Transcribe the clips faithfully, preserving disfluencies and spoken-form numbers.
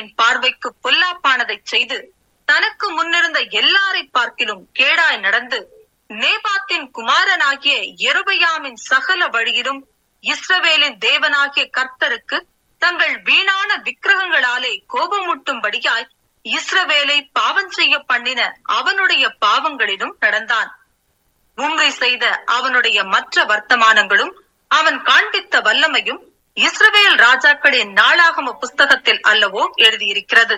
கர்த்தரின் பார்வைக்கு பொல்லாப்பானதை செய்து தனக்கு முன்னிருந்த எல்லாரை பார்க்கிலும் கேடாய் நடந்து நேபாத்தின் குமாரனாகிய யெரொபெயாமின் சகல வழியிலும் இஸ்ரவேலின் தேவனாகிய கர்த்தருக்கு தங்கள் வீணான விக்கிரகங்களாலே கோபமூட்டும்படியாய் இஸ்ரவேலை பாவம் செய்ய பண்ணின அவனுடைய பாவங்களிலும் நடந்தான். உம்ரி செய்த அவனுடைய மற்ற வர்த்தமானங்களும் அவன் காண்பித்த வல்லமையும் இஸ்ரவேல் ராஜாக்களின் நாளாகம புஸ்தகத்தில் அல்லவோ எழுதியிருக்கிறது.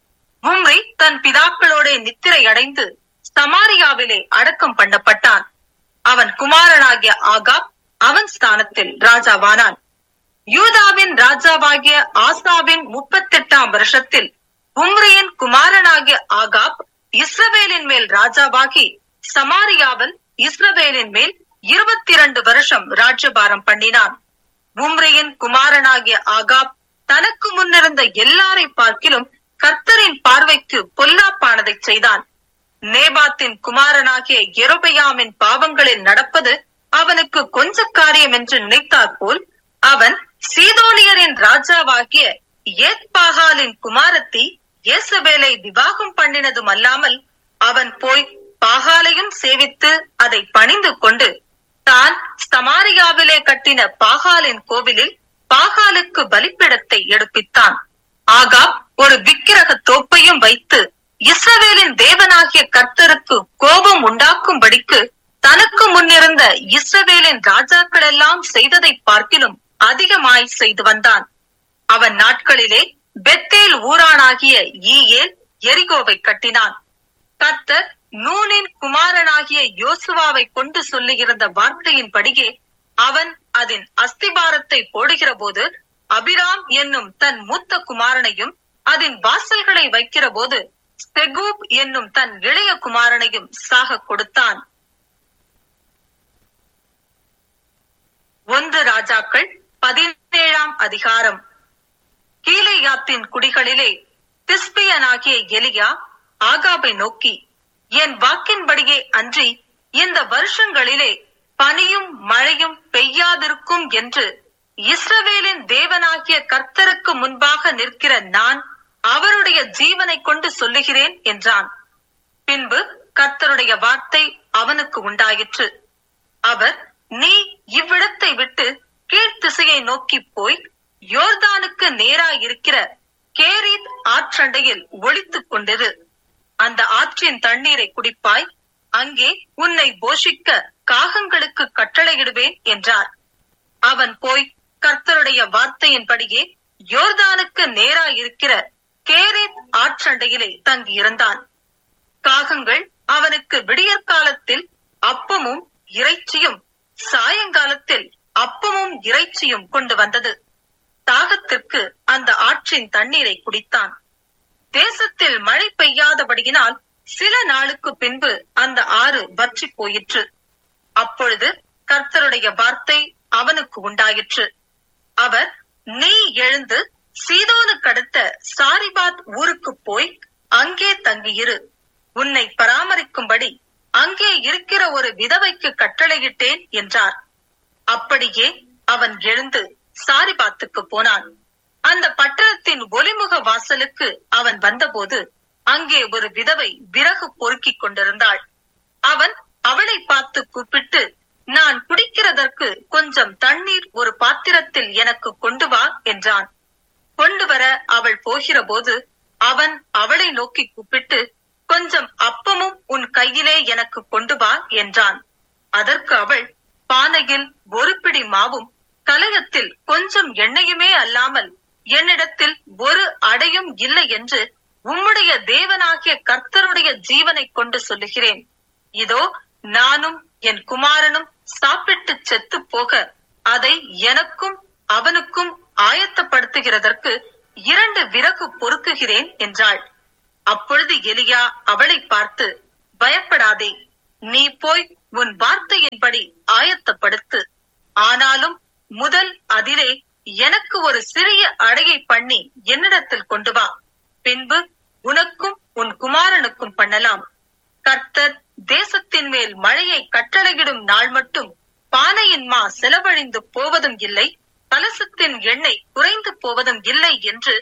உம்ரி தன் பிதாக்களோட நித்திரை அடைந்து சமாரியாவிலே அடக்கம் பண்ணப்பட்டான். அவன் குமாரனாகிய ஆகாப் அவன் ஸ்தானத்தில் ராஜாவானான். யூதாவின் ராஜாவாகிய ஆசாவின் முப்பத்தி எட்டாம் வருஷத்தில் உம்ரியின் குமாரனாகிய ஆகாப் இஸ்ரவேலின் மேல் ராஜாவாகி சமாரியாவில் இஸ்ரவேலின் மேல் இருபத்தி இரண்டு வருஷம் ராஜ்யபாரம் பண்ணினான். உம்ரியின் குமாரனாகிய ஆகாப் தனக்கு முன்னிருந்த எல்லாரை பார்க்கிலும் கர்த்தரின் பார்வைக்கு பொல்லாப்பானதை செய்தான். நேபாத்தின் குமாரனாகிய யெரொபெயாமின் பாவங்களில் நடப்பது அவனுக்கு கொஞ்ச காரியம் என்று நினைத்தார் போல் அவன் சீதோனியரின் ராஜாவாகிய ஏத்பாகாலின் குமாரத்தி யேசபேலை விவாகம் பண்ணினதும் அல்லாமல் அவன் போய் பாகாலையும் சேவித்து அதை பணிந்து கொண்டு தான் சமாரியாவிலே கட்டின பாகாலின் கோவிலில் பாகாலுக்கு பலிப்பீடத்தை எடுப்பித்தான். ஆகாப் ஒரு விக்கிரக தோப்பையும் வைத்து இஸ்ரவேலின் தேவனாகிய கர்த்தருக்கு கோபம் உண்டாக்கும்படிக்கு தனக்கு முன்னிருந்த இஸ்ரவேலின் ராஜாக்கள் எல்லாம் செய்ததை பார்க்கிலும் அதிகமாய் செய்து வந்தான். அவன் நாட்களிலே பெத்தேல் ஊரானாகிய ஈயேல் எரிகோவை கட்டினான். கர்த்தர் நூனின் குமாரனாகிய யோசுவாவை கொண்டு சொல்லுகிற வார்த்தையின்படியே அவன் அதன் அஸ்திபாரத்தை போடுகிற போது அபிராம் என்னும் தன் மூத்த குமாரனையும் அதன் வாசல்களை வைக்கிற போது செகூப் என்னும் தன் இளைய குமாரனையும் சாக கொடுத்தான். ஒன்று ராஜாக்கள் பதினேழாம் அதிகாரம். கீலேயாத்தின் குடிகளிலே திஸ்பியனாகிய எலியா ஆகாபை நோக்கி, என் வாக்கின்படியே அன்றி இந்த வருஷங்களிலே பனியும் மழையும் பெய்யாதிருக்கும் என்று இஸ்ரவேலின் தேவனாகிய கர்த்தருக்கு முன்பாக நிற்கிற நான் அவருடைய ஜீவனை கொண்டு சொல்லுகிறேன் என்றான். பின்பு கர்த்தருடைய வார்த்தை அவனுக்கு உண்டாயிற்று. அவர், நீ இவ்விடத்தை விட்டு கீழ்த்திசையை நோக்கி போய் யோர்தானுக்கு நேராய் இருக்கிற கேரீத் ஆற்றண்டையில் ஒளித்துக் கொண்டிரு. அந்த ஆற்றின் தண்ணீரை குடிப்பாய். அங்கே உன்னை போஷிக்க காகங்களுக்கு கட்டளையிடுவேன் என்றார். அவன் போய் கர்த்தருடைய வார்த்தையின்படியே யோர்தானுக்கு நேராய் இருக்கிற கேரீத் ஆற்றண்டையிலே தங்கியிருந்தான். காகங்கள் அவனுக்கு விடியற்காலத்தில் அப்பமும் இறைச்சியும் சாயங்காலத்தில் அப்பமும் இறைச்சியும் கொண்டு வந்தது. தாகத்திற்கு அந்த ஆற்றின் தண்ணீரை குடித்தான். தேசத்தில் மழை பெய்யாதபடியினால் சில நாளுக்கு பின்பு அந்த ஆறு வற்றி போயிற்று. அப்பொழுது கர்த்தருடைய வார்த்தை அவனுக்கு உண்டாயிற்று. அவர், நீ எழுந்து சீதோனுக்கு அடுத்த சாரிபாத் ஊருக்கு போய் அங்கே தங்கியிரு. உன்னை பராமரிக்கும்படி அங்கே இருக்கிற ஒரு விதவைக்கு கட்டளையிட்டேன் என்றார். அப்படியே அவன் எழுந்து சாரிபாத்துக்கு போனான். அந்த பட்டணத்தின் ஒலிமுக வாசலுக்கு அவன் வந்தபோது அங்கே ஒரு விதவை விறகு பொறுக்கிக் கொண்டிருந்தாள். அவன் அவளை பார்த்து கூப்பிட்டு, நான் குடிக்கிறதற்கு கொஞ்சம் தண்ணீர் ஒரு பாத்திரத்தில் எனக்கு கொண்டு வா என்றான். கொண்டு வர அவள் போகிற போது அவன் அவளை நோக்கி கூப்பிட்டு, கொஞ்சம் அப்பமும் உன் கையிலே எனக்கு கொண்டு வா என்றான். அதற்கு அவள், பானையில் ஒரு பிடி மாவும் கலயத்தில் கொஞ்சம் எண்ணெயுமே அல்லாமல் என்னிடத்தில் ஒரு அடையும் இல்லை என்று உம்முடைய தேவனாகிய கர்த்தருடைய ஜீவனை கொண்டு சொல்லுகிறேன். இதோ நானும் என் குமாரனும் சாப்பிட்டு செத்து போக அதை எனக்கும் அவனுக்கும் ஆயத்தப்படுத்துகிறதற்கு இரண்டு விறகு பொறுக்குகிறேன் என்றாள். அப்பொழுது எலியா அவளை பார்த்து, பயப்படாதே, நீ போய் உன் வார்த்தையின்படி ஆயத்தப்படுத்து. ஆனாலும் முதல் அதிலே எனக்கு ஒரு சிறிய அடையை பண்ணி என்னிடத்தில் கொண்டு வா. பின்பு உனக்கும் உன் குமாரனுக்கும் பண்ணலாம். கர்த்தர் தேசத்தின் மேல் மழையை கட்டளையிடும் நாள் மட்டும் பானையின் மா செலவழிந்து போவதும் இல்லை, கலசத்தின் எண்ணெய் குறைந்து போவதும் இல்லை என்று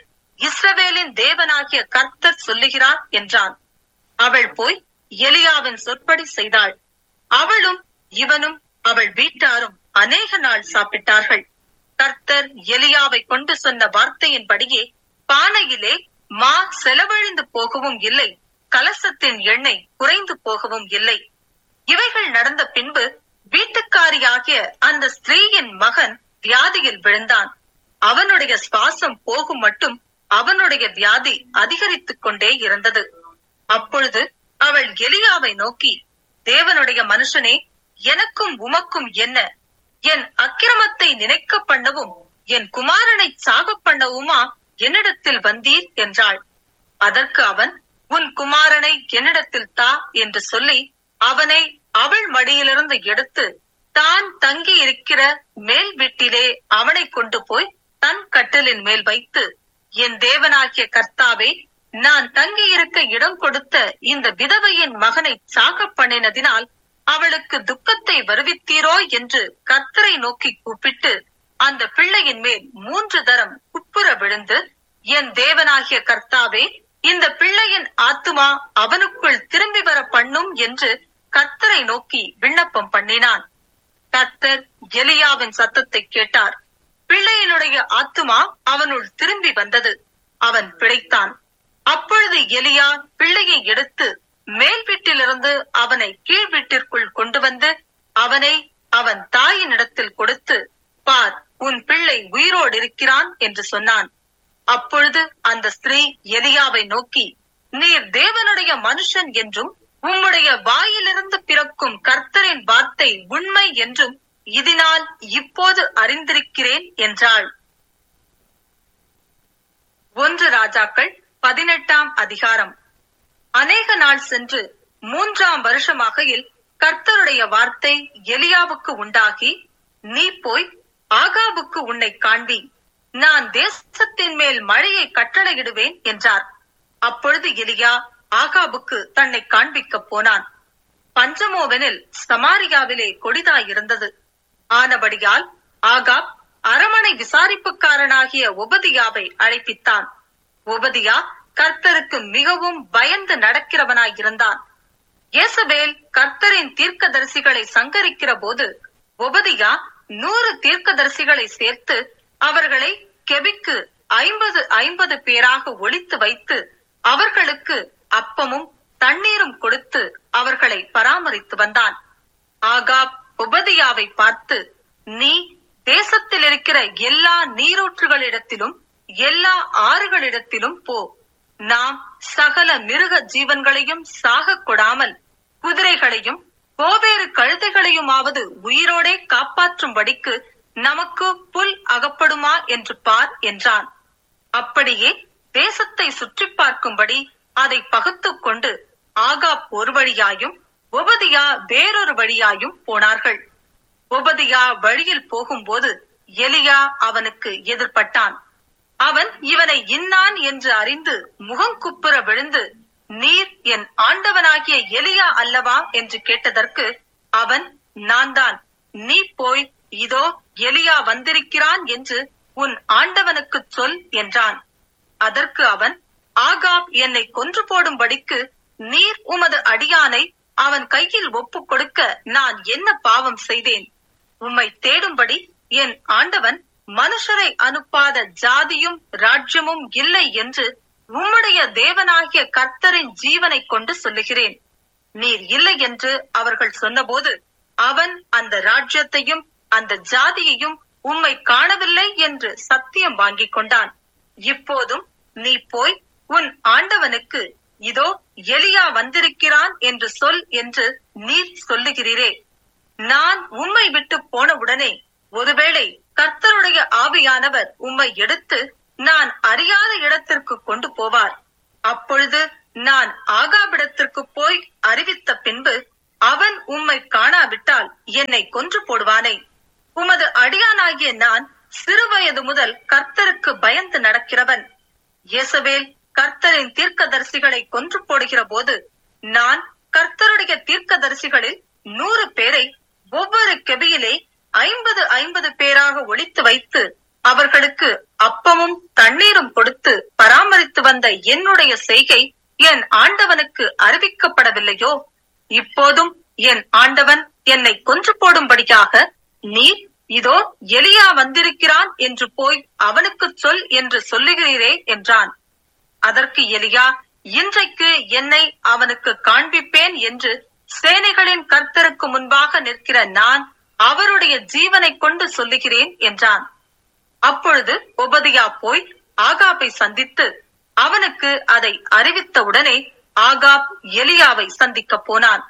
இஸ்ரவேலின் தேவனாகிய கர்த்தர் சொல்லுகிறார் என்றான். அவள் போய் எலியாவின் சொற்படி செய்தாள். அவளும் இவனும் அவள் வீட்டாரும் அநேக நாள் சாப்பிட்டார்கள். கர்த்தர் எலியாவை கொண்டு சொன்ன வார்த்தையின்படியே பானையிலே மா செலவழிந்து போகவும் இல்லை, கலசத்தின் எண்ணெய் குறைந்து போகவும் இல்லை. இவைகள் நடந்த பின்பு வீட்டுக்காரியாகிய அந்த ஸ்திரீயின் மகன் வியாதியில் விழுந்தான். அவனுடைய சுவாசம் போகும் மட்டும் அவனுடைய வியாதி அதிகரித்துக் கொண்டே இருந்தது. அப்பொழுது அவள் எலியாவை நோக்கி, தேவனுடைய மனுஷனே, எனக்கும் உமக்கும் என்ன? என் அக்கிரமத்தை நினைக்க பண்ணவும் என் குமாரனை சாக பண்ணவுமா என்னிடத்தில் வந்தீர் என்றாள். அதற்கு அவன், உன் குமாரனை என்னிடத்தில் தா என்று சொல்லி அவனை அவள் மடியிலிருந்து எடுத்து தான் தங்கி இருக்கிற மேல் வீட்டிலே அவனை கொண்டு போய் தன் கட்டிலின் மேல் வைத்து, என் தேவனாகிய கர்த்தாவே, நான் தங்கி இருக்க இடம் கொடுத்த இந்த விதவையின் மகனை சாக பண்ணினதினால் அவளுக்கு துக்கத்தை வருவித்தீரோ என்று கர்த்தரை நோக்கி கூப்பிட்டு அந்த பிள்ளையின் மேல் மூன்று தரம் குப்புற விழுந்து, என் தேவனாகிய கர்த்தாவே, இந்த பிள்ளையின் ஆத்துமா அவனுக்குள் திரும்பி வர பண்ணும் என்று கர்த்தரை நோக்கி விண்ணப்பம் பண்ணினான். கர்த்தர் எலியாவின் சத்தத்தை கேட்டார். பிள்ளையினுடைய ஆத்துமா அவனுள் திரும்பி வந்தது. அவன் பிழைத்தான். அப்பொழுது எலியா பிள்ளையை எடுத்து மேல் வீட்டிலிருந்து அவனை கீழ் வீட்டிற்குள் கொண்டு வந்து அவனை அவன் தாயினிடத்தில் கொடுத்து, பார், உன் பிள்ளை உயிரோடு இருக்கிறான் என்று சொன்னான். அப்பொழுது அந்த ஸ்திரீ எலியாவை நோக்கி, நீர் தேவனுடைய மனுஷன் என்றும் உம்முடைய வாயிலிருந்து பிறக்கும் கர்த்தரின் வார்த்தை உண்மை என்றும் இதனால் இப்போது அறிந்திருக்கிறேன் என்றாள். ஒன்று ராஜாக்கள் பதினெட்டாம் அதிகாரம். அநேக நாள் சென்று மூன்றாம் வருஷமாகையில் கர்த்தருடைய வார்த்தை எலியாவுக்கு உண்டாகி, நீ போய் ஆகாபுக்கு உன்னை காண்பி, நான் தேசத்தின் மேல் மழையை கட்டளையிடுவேன் என்றார். அப்பொழுது எலியா ஆகாபுக்கு தன்னை காண்பிக்க போனான். பஞ்சமோவெனில் சமாரியாவிலே கொடிதாயிருந்தது. ஆனபடியால் ஆகாப் அரமனை விசாரிப்புக்காரனாகிய ஒபதியாவை அழைப்பித்தான். ஒபதியா கர்த்தருக்கு மிகவும் பயந்து நடக்கிறவனாயிருந்தான். யேசபேல் கர்த்தரின் தீர்க்கதரிசிகளை சங்கரிக்கிற போது ஒபதியா நூறு தீர்க்கதரிசிகளை சேர்த்து அவர்களை கெபிக்கு ஐம்பது ஐம்பது பேராக ஒளித்து வைத்து அவர்களுக்கு அப்பமும் தண்ணீரும் கொடுத்து அவர்களை பராமரித்து வந்தான். ஆகாப் ஒபதியாவை பார்த்து, நீ தேசத்தில் இருக்கிற எல்லா நீரூற்றுகளிடத்திலும் எல்லா ஆறுகளிடத்திலும் போ, நாம் சகல மிருக ஜீவன்களையும் சாக கொடாமல் குதிரைகளையும் கோவேறு கழுதைகளையுமாவது உயிரோடே காப்பாற்றும்படிக்கு நமக்கு புல் அகப்படுமா என்று பார் என்றான். அப்படியே தேசத்தை சுற்றி பார்க்கும்படி அதை பகுத்துக் கொண்டு ஆகாப் ஒரு வழியாயும் ஒபதியா வேறொரு வழியாயும் போனார்கள். ஒபதியா வழியில் போகும்போது எலியா அவனுக்கு எதிர்பட்டான். அவன் இவனை இன்னான் என்று அறிந்து முகங்குப்புற விழுந்து, நீர் என் ஆண்டவனாகிய எலியா அல்லவா என்று கேட்டதற்கு அவன், நான் தான், நீ போய் இதோ எலியா வந்திருக்கிறான் என்று உன் ஆண்டவனுக்கு சொல் என்றான். அதற்கு அவன், ஆகாப் என்னை கொன்று போடும்படிக்கு நீர் உமது அடியானை அவன் கையில் ஒப்பு கொடுக்க நான் என்ன பாவம் செய்தேன்? உம்மை தேடும்படி என் ஆண்டவன் மனுஷரை அனுப்பாத ஜாதியும் ராஜ்யமும் இல்லை என்று உம்முடைய தேவனாகிய கர்த்தரின் ஜீவனை கொண்டு சொல்லுகிறேன். நீர் இல்லை என்று அவர்கள் சொன்னபோது அவன் அந்த ராஜ்யத்தையும் அந்த ஜாதியையும் உம்மை காணவில்லை என்று சத்தியம் வாங்கிக் கொண்டான். இப்போதும் நீ போய் உன் ஆண்டவனுக்கு இதோ எலியா வந்திருக்கிறான் என்று சொல் என்று நீர் சொல்லுகிறீரே. நான் உம்மை விட்டு போன உடனே ஒருவேளை கர்த்தருடைய ஆவியானவர் உம்மை எடுத்து நான் அறியாத இடத்திற்கு கொண்டு போவார். அப்பொழுது நான் ஆகாபிடத்திற்கு போய் அறிவித்த பின்பு அவன் உம்மை காணாவிட்டால் என்னை கொன்று போடுவானே. உமது அடியானாகிய நான் சிறுவயது முதல் கர்த்தருக்கு பயந்து நடக்கிறவன். யேசபேல் கர்த்தரின் தீர்க்கதரிசிகளை கொன்று போடுகிற போது நான் கர்த்தருடைய தீர்க்கதரிசிகளில் நூறு பேரை ஒவ்வொரு கெபியிலே ஐம்பது ஐம்பது பேராக ஒளித்து வைத்து அவர்களுக்கு அப்பமும் தண்ணீரும் கொடுத்து பராமரித்து வந்த என்னுடைய செய்கை என் ஆண்டவனுக்கு அறிவிக்கப்படவில்லையோ? இப்போதும் என் ஆண்டவன் என்னை கொன்று போடும்படியாக நீர் இதோ எலியா வந்திருக்கிறான் என்று போய் அவனுக்கு சொல் என்று சொல்லுகிறீரே என்றான். அதற்கு எலியா, இன்றைக்கு என்னை அவனுக்கு காண்பிப்பேன் என்று சேனைகளின் கர்த்தருக்கு முன்பாக நிற்கிற நான் அவருடைய ஜீவனை கொண்டு சொல்லுகிறேன் என்றான். அப்பொழுது ஒபதியா போய் ஆகாபை சந்தித்து அவனுக்கு அதை அறிவித்தவுடனே ஆகாப் எலியாவை சந்திக்க போனான்.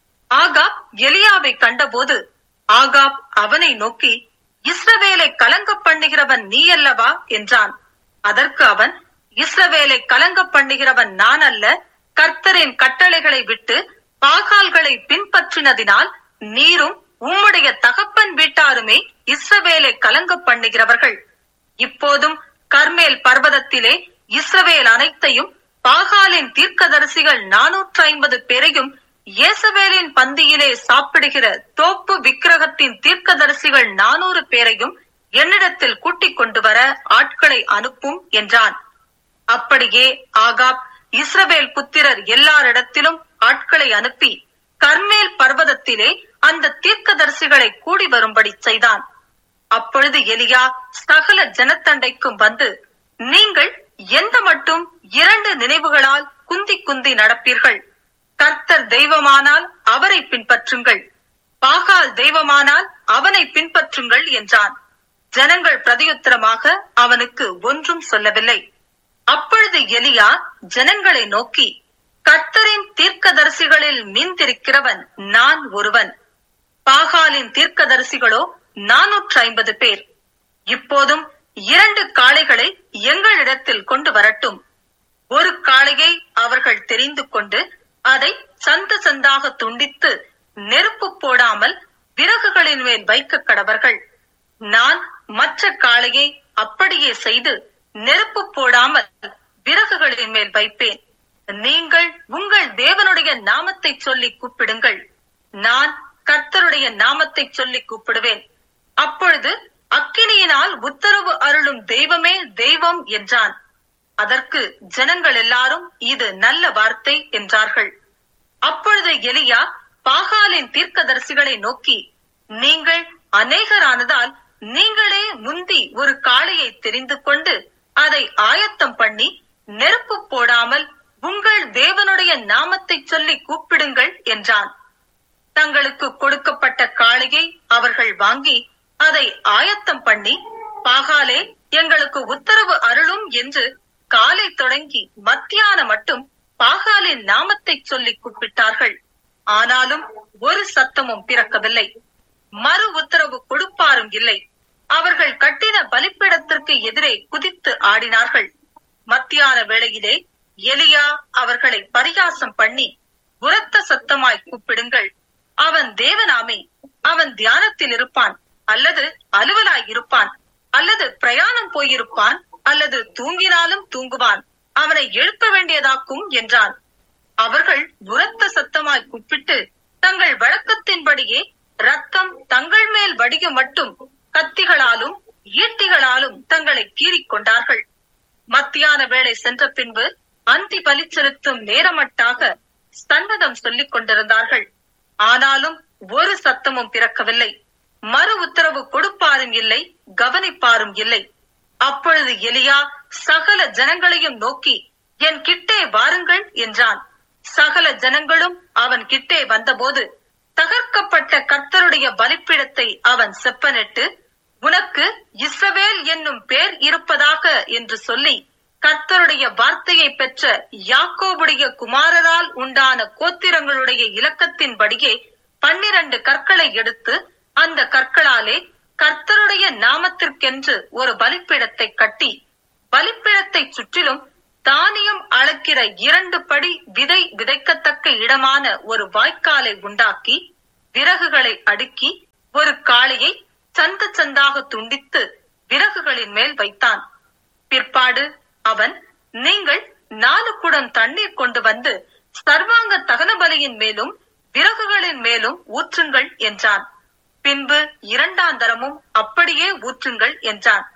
ஆகாப் எலியாவை கண்டபோது ஆகாப் அவனை நோக்கி, இஸ்ரவேலை கலங்க பண்ணுகிறவன் நீ அல்லவா என்றான். அதற்கு அவன், இஸ்ரவேலை கலங்க பண்ணுகிறவன் நான் அல்ல, கர்த்தரின் கட்டளைகளை விட்டு பாகால்களை பின்பற்றினதினால் நீரும் உம்முடைய தகப்பன் வீட்டாருமே இஸ்ரவேலை கலங்க பண்ணுகிறவர்கள். இப்போதும் கர்மேல் பர்வதத்திலே இஸ்ரவேல் அனைத்தையும் பாகாலின் தீர்க்கதரிசிகள் நானூற்று ஐம்பது பேரையும் இயேசவேலின் பந்தியிலே சாப்பிடுகிற தோப்பு விக்கிரகத்தின் தீர்க்கதரிசிகள் நானூறு பேரையும் என்னிடத்தில் கூட்டிக் கொண்டு வர ஆட்களை அனுப்பும் என்றான். அப்படியே ஆகாப் இஸ்ரவேல் புத்திரர் எல்லாரிடத்திலும் ஆட்களை அனுப்பி கர்மேல் பர்வதத்திலே அந்த தீர்க்கதரிசிகளை கூடி வரும்படி செய்தான். அப்பொழுது எலியா சகல ஜனத்தண்டைக்கும் வந்து, நீங்கள் எந்த மட்டும் இரண்டு நினைவுகளால் குந்தி குந்தி நடப்பீர்கள்? கர்த்தர் தெய்வமானால் அவரை பின்பற்றுங்கள், பாகால் தெய்வமானால் அவனை பின்பற்றுங்கள் என்றான். ஜனங்கள் பிரதியுத்தரமாக அவனுக்கு ஒன்றும் சொல்லவில்லை. அப்பொழுது எலியா ஜனங்களை நோக்கி, கர்த்தரின் தீர்க்கதரிசிகளில் மீந்திருக்கிறவன் நான் ஒருவன், பாகாலின் தீர்க்கதரிசிகளோ நானூற்று ஐம்பது பேர். இப்போதும் இரண்டு காளைகளை எங்களிடத்தில் கொண்டு வரட்டும். ஒரு காளையை அவர்கள் தெரிந்து கொண்டு அதை சந்து சந்தாக துண்டித்து நெருப்பு போடாமல் விறகுகளின் மேல் வைக்க கடவர்கள். நான் மற்ற காளையை அப்படியே செய்து நெருப்பு போடாமல் விறகுகளின் மேல் வைப்பேன். நீங்கள் உங்கள் தேவனுடைய நாமத்தை சொல்லி கூப்பிடுங்கள், நான் கர்த்தருடைய நாமத்தை சொல்லி கூப்பிடுவேன். அப்பொழுது அக்கினியினால் உத்தரவு அருளும் தெய்வமே தெய்வம் என்றான். அதற்கு ஜனங்கள் எல்லாரும் இது நல்ல வார்த்தை என்றார்கள். அப்பொழுது எலியா பாகாலின் தீர்க்கதரிசிகளை நோக்கி, நீங்கள் அநேகரானதால் நீங்களே முந்தி ஒரு காளையை தெரிந்து கொண்டு அதை ஆயத்தம் பண்ணி நெருப்பு போடாமல் உங்கள் தேவனுடைய நாமத்தை சொல்லி கூப்பிடுங்கள் என்றான். தங்களுக்கு கொடுக்கப்பட்ட காளையை அவர்கள் வாங்கி அதை ஆயத்தம் பண்ணி, பாகாலே எங்களுக்கு உத்தரவு அருளும் என்று காலை தொடங்கி மத்தியான மட்டும் பாகாலின் நாமத்தை சொல்லி கூப்பிட்டார்கள். ஆனாலும் ஒரு சத்தமும் பிறக்கவில்லை, மறு உத்தரவு கொடுப்பாரும் இல்லை. அவர்கள் கட்டின பலிப்பீடத்திற்கு எதிரே குதித்து ஆடினார்கள். மத்தியான வேளையிலே எலியா அவர்களை பரிகாசம் பண்ணி, உரத்த சத்தமாய் கூப்பிடுங்கள், அவன் தேவனாமே, அவன் தியானத்தில் இருப்பான், அல்லது அலுவலாய் இருப்பான், அல்லது பிரயாணம் போயிருப்பான், அல்லது தூங்கினாலும் தூங்குவான், அவனை எழுப்ப வேண்டியதாக்கும் என்றான். அவர்கள் உரத்த சத்தமாய் கூப்பிட்டு தங்கள் வழக்கத்தின்படியே ரத்தம் தங்கள் மேல் வடிய மட்டும் கத்திகளாலும் ஈட்டிகளாலும் தங்களை கீறிக் கொண்டார்கள். மத்தியான வேளை சென்ற பின்பு அந்தி பலி செலுத்தும் நேரமட்டாக சன்னதம் சொல்லிக் கொண்டிருந்தார்கள். ஆனாலும் ஒரு சத்தமும் பிறக்கவில்லை, மறு உத்தரவு கொடுப்பாரும் இல்லை, கவனிப்பாரும் இல்லை. அப்பொழுது எலியா சகல ஜனங்களையும் நோக்கி, என் கிட்டே வாருங்கள் என்றான். சகல ஜனங்களும் அவன் கிட்டே வந்தபோது தகர்க்கப்பட்ட கர்த்தருடைய பலிப்பீடத்தை அவன் செப்பனிட்டு, உனக்கு இஸ்ரவேல் என்னும் பேர் இருப்பதாக என்று சொல்லி, கர்த்தருடைய வார்த்தையை பெற்ற யாக்கோபுடைய குமாரரால் உண்டான கோத்திரங்களுடைய இலக்கத்தின்படியே பன்னிரண்டு கற்களை எடுத்து அந்த கற்களாலே கர்த்தருடைய நாமத்திற்கென்று ஒரு பலிப்பீடத்தை கட்டி, பலிப்பீடத்தை சுற்றிலும் தானியம் அளக்கிற இரண்டு படி விதை விதைக்கத்தக்க இடமான ஒரு வாய்க்காலை உண்டாக்கி, விறகுகளை அடுக்கி ஒரு காளையை சந்து சந்தாக துண்டித்து விறகுகளின் மேல் வைத்தான். பிற்பாடு அவன், நீங்கள் நாலு குடம் தண்ணீர் கொண்டு வந்து சர்வாங்க தகன பலியின் மேலும் விறகுகளின் மேலும் ஊற்றுங்கள் என்றான். பின்பு இரண்டாம் தரமும் அப்படியே ஊற்றுங்கள் என்றான்.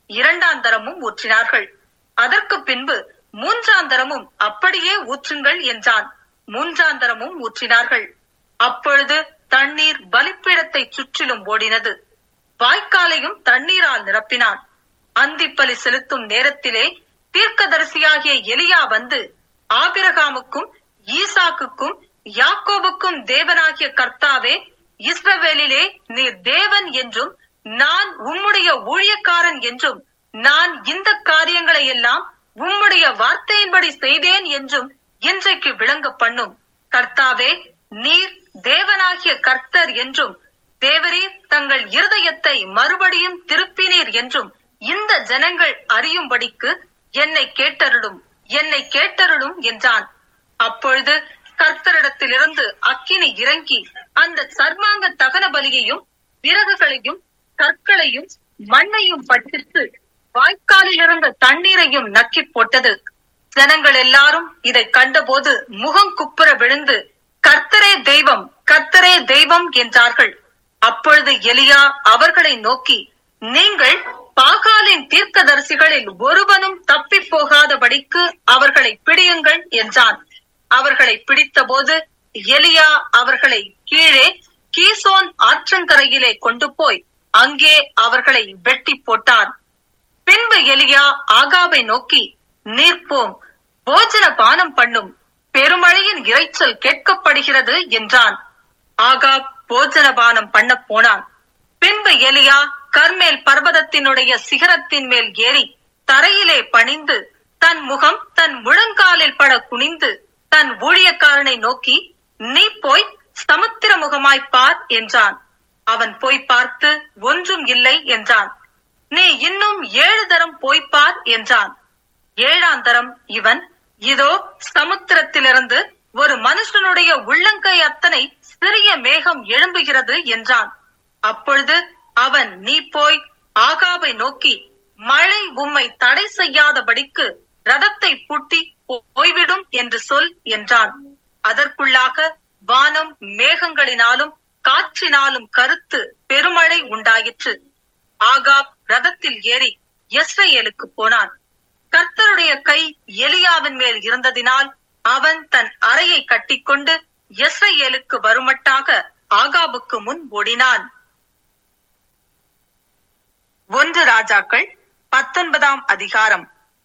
இரண்டாம் தரமும் ஊற்றினார்கள். அதற்கு பின்பு மூன்றாம் தரமும் அப்படியே ஊற்றுங்கள் என்றான். மூன்றாம் தரமும் ஊற்றினார்கள். அப்பொழுது தண்ணீர் பலிப்பீடத்தை சுற்றிலும் ஓடினது. வாய்க்காலையும் தண்ணீரால் நிரப்பினான். அந்திப்பலி செலுத்தும் நேரத்திலே தீர்க்கதரிசியாகிய எலியா வந்து, ஆபிரகாமுக்கும் ஈசாக்குக்கும் யாக்கோபுக்கும் தேவனாகிய கர்த்தாவே, இஸ்ரவேலிலே நீர் தேவன் என்றும் நான் உம்முடைய ஊழியக்காரன் என்றும் நான் இந்த காரியங்களை எல்லாம் உம்முடைய வார்த்தையின்படி செய்தேன் என்றும் இன்றைக்கு விளங்க பண்ணும். கர்த்தாவே, நீர் தேவனாகிய கர்த்தர் என்றும் தேவரீர் தங்கள் இருதயத்தை மறுபடியும் திருப்பினீர் என்றும் இந்த ஜனங்கள் அறியும்படிக்கு என்னை கேட்டருளும் என்னை கேட்டருளும் என்றான். அப்பொழுது கர்த்தரிடத்திலிருந்து அக்கினி இறங்கி அந்த சர்வாங்க தகன பலியையும் விறகுகளையும் கற்களையும் மண்ணையும் பற்றித்து வாய்க்காலில் இருந்த தண்ணீரையும் நக்கி போட்டது. ஜனங்கள் எல்லாரும் இதை கண்டபோது முகம் குப்புற விழுந்து, கர்த்தரே தெய்வம், கர்த்தரே தெய்வம் என்றார்கள். அப்பொழுது எலியா அவர்களை நோக்கி, நீங்கள் பாகாலின் தீர்க்கதரிசிகளில் ஒருவனும் தப்பி போகாதபடிக்கு அவர்களை பிடியுங்கள் என்றான். அவர்களை பிடித்த போது எலியா அவர்களை கீழே கீசோன் ஆற்றங்கரையிலே கொண்டு போய் அங்கே அவர்களை வெட்டி போட்டான். பின்பு எலியா ஆகாபை நோக்கி, நீர்ப்போம், போஜன பானம் பண்ணும், பெருமழையின் இரைச்சல் கேட்கப்படுகிறது என்றான். ஆகாப் போஜன பானம் பண்ண போனான். பின்பு எலியா கர்மேல் பர்வதத்தினுடைய சிகரத்தின் மேல் ஏறி தரையிலே பணிந்து தன் முகம் தன் முழங்காலில் பட குனிந்து தன் ஊழியக்காரனை நோக்கி, நீ போய் சமுத்திர முகமாய் பார் என்றான். அவன் போய் பார்த்து ஒன்றும் இல்லை என்றான். நீ இன்னும் ஏழு தரம் போய்ப்பார் என்றான். ஏழாம் தரம் இவன், இதோ சமுத்திரத்திலிருந்து ஒரு மனுஷனுடைய உள்ளங்கை அத்தனை சிறிய மேகம் எழும்புகிறது என்றான். அப்பொழுது அவன், நீ போய் ஆகாபை நோக்கி, மழை உம்மை தடை செய்யாதபடிக்கு ரதத்தை பூட்டி போய்விடும் என்று சொல் என்றான். அதற்குள்ளாக வானம் மேகங்களினாலும் காற்றினாலும் கருத்து பெருமழை உண்டாயிற்று. ஆகாப் ரதத்தில் ஏறி யெஸ்ரயேலுக்கு போனான். கர்த்தருடைய கை எலியாவின் மேல் இருந்ததினால் அவன் தன் அறையை கட்டிக்கொண்டு யெஸ்ரயேலுக்கு வருமட்டாக ஆகாபுக்கு முன் ஓடினான். ஒன்று ராஜாக்கள் பத்தொன்பதாம் அதிகாரம்.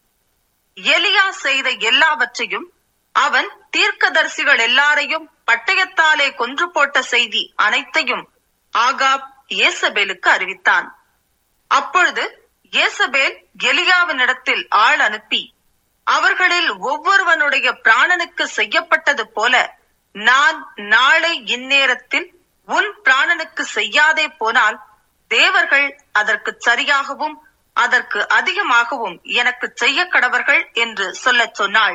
எலியா செய்த எல்லாவற்றையும் அவன் தீர்க்கதரிசிகள் எல்லாரையும் பட்டயத்தாலே கொன்று போட்ட செய்தி அனைத்தையும் ஆகாப் ஏசபேலுக்கு அறிவித்தான். அப்பொழுது ஏசபேல் எலியாவினிடத்தில் ஆள் அனுப்பி, அவர்களில் ஒவ்வொருவனுடைய பிராணனுக்கு செய்யப்பட்டது போல நான் நாளை இந்நேரத்தில் உன் பிராணனுக்கு செய்யாதே போனால் தேவர்கள் அதற்கு சரியாகவும் அதற்கு அதிகமாகவும் எனக்கு செய்ய கடவர்கள் என்று சொல்லச் சொன்னாள்.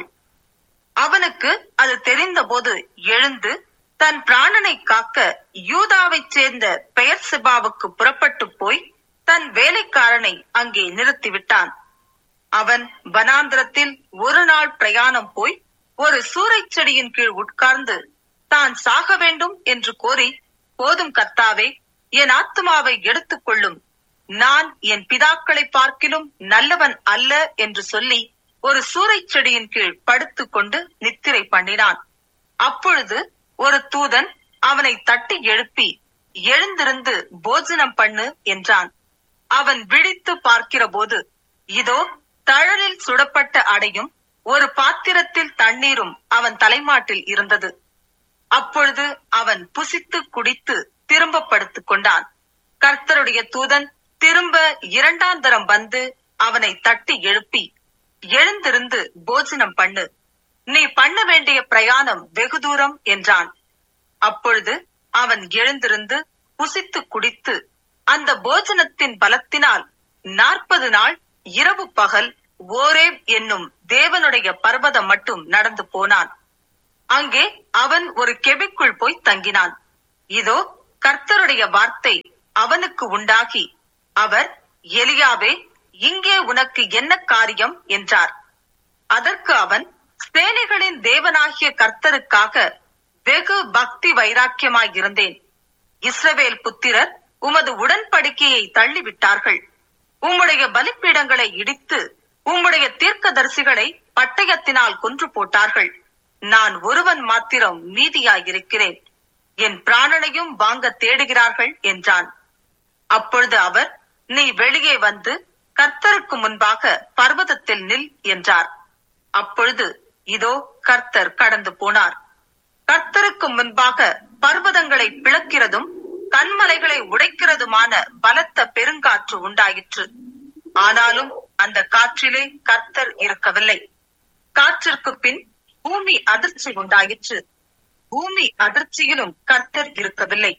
அவனுக்கு அது தெரிந்த போது எழுந்து தன் பிராணனை காக்க யூதாவைச் சேர்ந்த பெயர்செபாவுக்கு புறப்பட்டு போய் தன் வேலைக்காரனை அங்கே நிறுத்திவிட்டான். அவன் வனாந்திரத்தில் ஒரு நாள் பிரயாணம் போய் ஒரு சூறைச் செடியின் கீழ் உட்கார்ந்து தான் சாக வேண்டும் என்று கோரி, போதும் கர்த்தாவே, என் ஆத்துமாவை எடுத்துக் கொள்ளும், நான் என் பிதாக்களை பார்க்கிலும் நல்லவன் அல்ல என்று சொல்லி ஒரு சூறைச் செடியின் கீழ் படுத்துக் கொண்டு நித்திரை பண்ணினான். அப்பொழுது ஒரு தூதன் அவனை தட்டி எழுப்பி, எழுந்திருந்து போஜனம் பண்ணு என்றான். அவன் விழித்து பார்க்கிற போது, இதோ தழலில் சுடப்பட்ட அடையும் ஒரு பாத்திரத்தில் தண்ணீரும் அவன் தலைமாட்டில் இருந்தது. அப்பொழுது அவன் புசித்து குடித்து திரும்ப படுத்துக் கொண்டான். கர்த்தருடைய தூதன் திரும்ப இரண்டாம் தரம் வந்து அவனை தட்டி எழுப்பி, எழுந்திருந்து போஜனம் பண்ணு, நீ பண்ண வேண்டிய பிரயாணம் வெகு தூரம் என்றான். அப்பொழுது அவன் எழுந்திருந்து புசித்து குடித்து அந்த போஜனத்தின் பலத்தினால் நாற்பது நாள் இரவு பகல் ஓரேப் என்னும் தேவனுடைய பர்வதம் மட்டும் நடந்து போனான். அங்கே அவன் ஒரு கெபிக்குள் போய் தங்கினான். இதோ கர்த்தருடைய வார்த்தை அவனுக்கு உண்டாகி, அவர், எலியாவே, இங்கே உனக்கு என்ன காரியம் என்றார். அதற்கு அவன், சேனைகளின் தேவனாகிய கர்த்தருக்காக வெகு பக்தி வைராக்கியமாயிருந்தேன். இஸ்ரவேல் புத்திரர் உமது உடன்படிக்கையை தள்ளிவிட்டார்கள். உம்முடைய பலிப்பீடங்களை இடித்து உம்முடைய தீர்க்கதரிசிகளை பட்டயத்தினால் கொன்று போட்டார்கள். நான் ஒருவன் மாத்திரம் மீதியாயிருக்கிறேன். என் பிராணனையும் வாங்க தேடுகிறார்கள் என்றான். அப்பொழுது அவர், நீ வெளியே வந்து கர்த்தருக்கு முன்பாக பர்வதத்தில் நில் என்றார். அப்பொழுது இதோ கர்த்தர் கடந்து போனார். கர்த்தருக்கு முன்பாக பர்வதங்களை பிளக்கிறதும் கன்மலைகளை உடைக்கிறதுமான பலத்த பெருங்காற்று உண்டாயிற்று. ஆனாலும் அந்த காற்றிலே கர்த்தர் இருக்கவில்லை. காற்றிற்கு பின் பூமி அதிர்ச்சி உண்டாயிற்று. பூமி அதிர்ச்சியிலும் கர்த்தர் இருக்கவில்லை.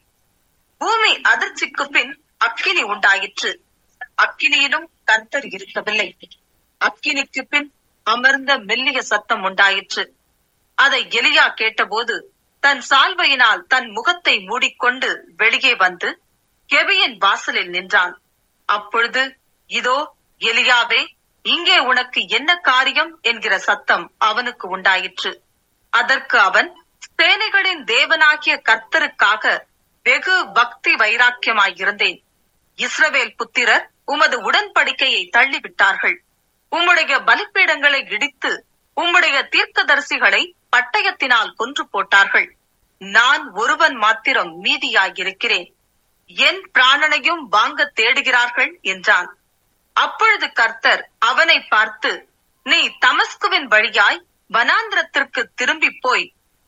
பூமி அதிர்ச்சிக்கு பின் அக்கினி உண்டாயிற்று. அக்கினியிலும் கர்த்தர் இருக்கவில்லை. அக்கினிக்கு பின் அமர்ந்த மெல்லிய சத்தம் உண்டாயிற்று. அதை எலியா கேட்டபோது தன் சால்வையினால் தன் முகத்தை மூடிக்கொண்டு வெளியே வந்து கெபியின் வாசலில் நின்றான். அப்பொழுது, இதோ எலியாவே, இங்கே உனக்கு என்ன காரியம் என்கிற சத்தம் அவனுக்கு உண்டாயிற்று. அதற்கு அவன், சேனைகளின் தேவனாகிய கர்த்தருக்காக வெகு பக்தி வைராக்கியமாயிருந்தேன். இஸ்ரவேல் புத்திரர் உமது உடன்படிக்கையை தள்ளிவிட்டார்கள். உம்முடைய பலிப்பீடங்களை இடித்து உம்முடைய தீர்க்கதரிசிகளை பட்டயத்தினால் கொன்று போட்டார்கள். நான் ஒருவன் மாத்திரம் மீதியாயிருக்கிறேன். என் பிராணனையும் வாங்க தேடுகிறார்கள் என்றான். அப்பொழுது கர்த்தர் அவனை பார்த்து, நீ தமஸ்குவின் வழியாய் வனாந்திரத்திற்கு திரும்பி போய்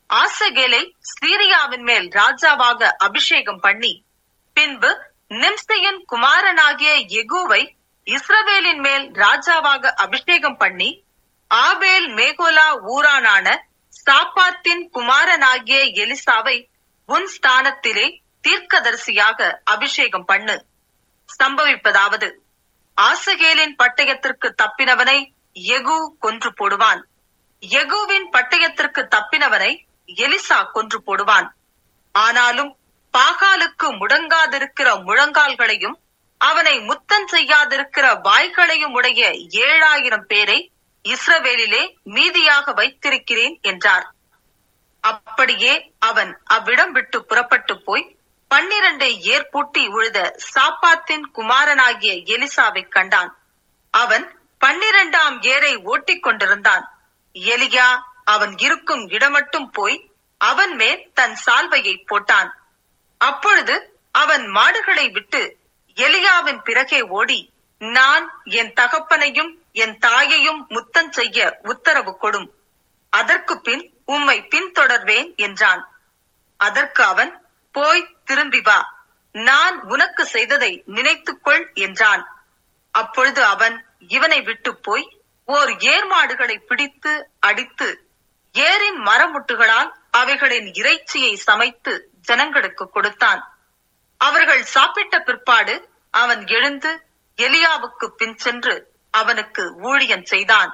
ஆசகேலை சீரியாவின் மேல் ராஜாவாக அபிஷேகம் பண்ணி, பின்பு நிம்சியின் குமாரனாகிய யெகூவை இஸ்ரவேலின் மேல் ராஜாவாக அபிஷேகம் பண்ணி, ஆபேல் மேகோலா ஊரானான சாப்பாத்தின் குமாரனாகிய எலிசாவை உன் ஸ்தானத்திலே தீர்க்கதரிசியாக அபிஷேகம் பண்ணு. சம்பவிப்பதாவது, ஆசகேலின் பட்டயத்திற்கு தப்பினவனை யெகூ கொன்று போடுவான். யெகூவின் பட்டயத்திற்கு தப்பினவனை எலிசா கொன்று போடுவான். ஆனாலும் பாகாலுக்கு முடங்காதிருக்கிற முழங்கால்களையும் அவனை முத்தம் செய்யாதிருக்கிற வாய்களையும் உடைய ஏழாயிரம் பேரை இஸ்ரவேலிலே மீதியாக வைத்திருக்கிறேன் என்றார். அப்படியே அவன் அவ்விடம் விட்டு புறப்பட்டு போய் பன்னிரண்டை ஏற்பூட்டி உழுத சாப்பாத்தின் குமாரனாகிய எலிசாவை கண்டான். அவன் பன்னிரண்டாம் ஏரை ஓட்டிக் கொண்டிருந்தான். எலியா அவன் இருக்கும் இடமட்டும் போய் அவன் மேல் தன் சால்வையை போட்டான். அப்பொழுது அவன் மாடுகளை விட்டு எலியாவின் பிறகே ஓடி, நான் என் தகப்பனையும் என் தாயையும் முத்தம் செய்ய உத்தரவு கொடும், அதற்கு பின் உம்மை பின்தொடர்வேன் என்றான். அதற்கு அவன், போய் திரும்பி வா, நான் உனக்கு செய்ததை நினைத்துக்கொள் என்றான். அப்பொழுது அவன் இவனை விட்டு போய் ஓர் ஏர் மாடுகளை பிடித்து அடித்து ஏரின் மரமுட்டுகளால் அவைகளின் இறைச்சியை சமைத்து ஜனங்களுக்கு கொடுத்தான். அவர்கள் சாப்பிட்ட பிற்பாடு அவன் எழுந்து எலியாவுக்கு பின் சென்று அவனுக்கு ஊழியம் செய்தான்.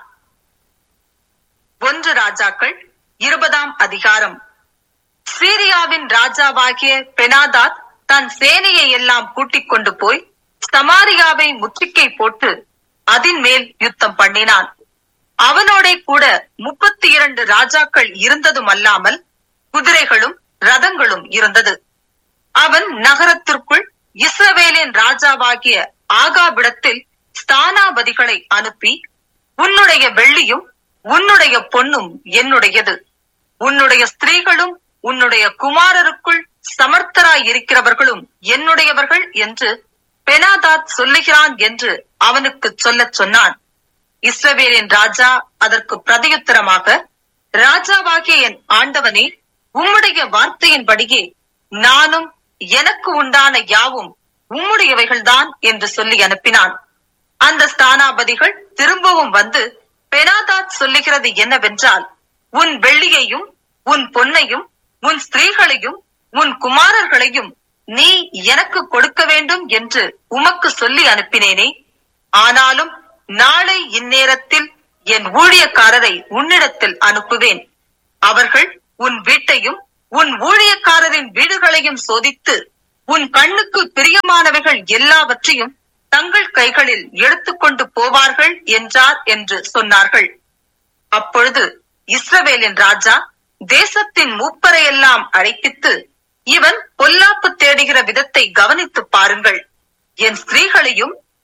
ஒன்று ராஜாக்கள் இருபதாம் அதிகாரம். சீரியாவின் ராஜாவாகிய பெனாதாத் தன் சேனையை எல்லாம் கூட்டிக் கொண்டு போய் சமாரியாவை முற்றுகை போட்டு அதன் மேல் யுத்தம் பண்ணினான். அவனோட கூட முப்பத்தி இரண்டு ராஜாக்கள் இருந்ததும் அல்லாமல் குதிரைகளும் ரதங்களும் இருந்தது. அவன் நகரத்திற்குள் இஸ்ரவேலின் ராஜாவாகிய ஆகாபிடத்தில் ஸ்தானாபதிகளை அனுப்பி, உன்னுடைய வெள்ளியும் உன்னுடைய பொன்னும் என்னுடையது, உன்னுடைய ஸ்திரீகளும் உன்னுடைய குமாரருக்குள் சமர்த்தராய் இருக்கிறவர்களும் என்னுடையவர்கள் என்று பெனாதாத் சொல்லுகிறான் என்று அவனுக்கு சொல்லச் சொன்னான். இஸ்ரவேலின் ராஜா அதற்கு பிரதியுத்தரமாக, ராஜாவாகிய என் ஆண்டவனே, உம்முடைய வார்த்தையின்படியே நானும் எனக்கு உண்டான யாவும் உம்முடையவைகள்தான் என்று சொல்லி அனுப்பினான். அந்த ஸ்தானாபதிகள் திரும்பவும் வந்து, பெனாதாத் சொல்லுகிறது என்னவென்றால், உன் வெள்ளியையும் உன் பொன்னையும் உன் ஸ்திரீகளையும் உன் குமாரர்களையும் நீ எனக்கு கொடுக்க வேண்டும் என்று உமக்கு சொல்லி அனுப்பினேனே. ஆனாலும் நாளை இந்நேரத்தில் என் ஊழியக்காரரை உன்னிடத்தில் அனுப்புவேன். அவர்கள் உன் வீட்டையும் உன் ஊழியக்காரரின் வீடுகளையும் சோதித்து உன் கண்ணுக்கு பிரியமானவைகள் எல்லாவற்றையும் தங்கள் கைகளில் எடுத்துக்கொண்டு போவார்கள் என்றார் என்று சொன்னார்கள். அப்பொழுது இஸ்ரவேலின் ராஜா தேசத்தின் மூப்பரையெல்லாம் அழைப்பித்து, இவன் பொல்லாப்பு தேடுகிற விதத்தை கவனித்து பாருங்கள். என் ஸ்திரீகளையும்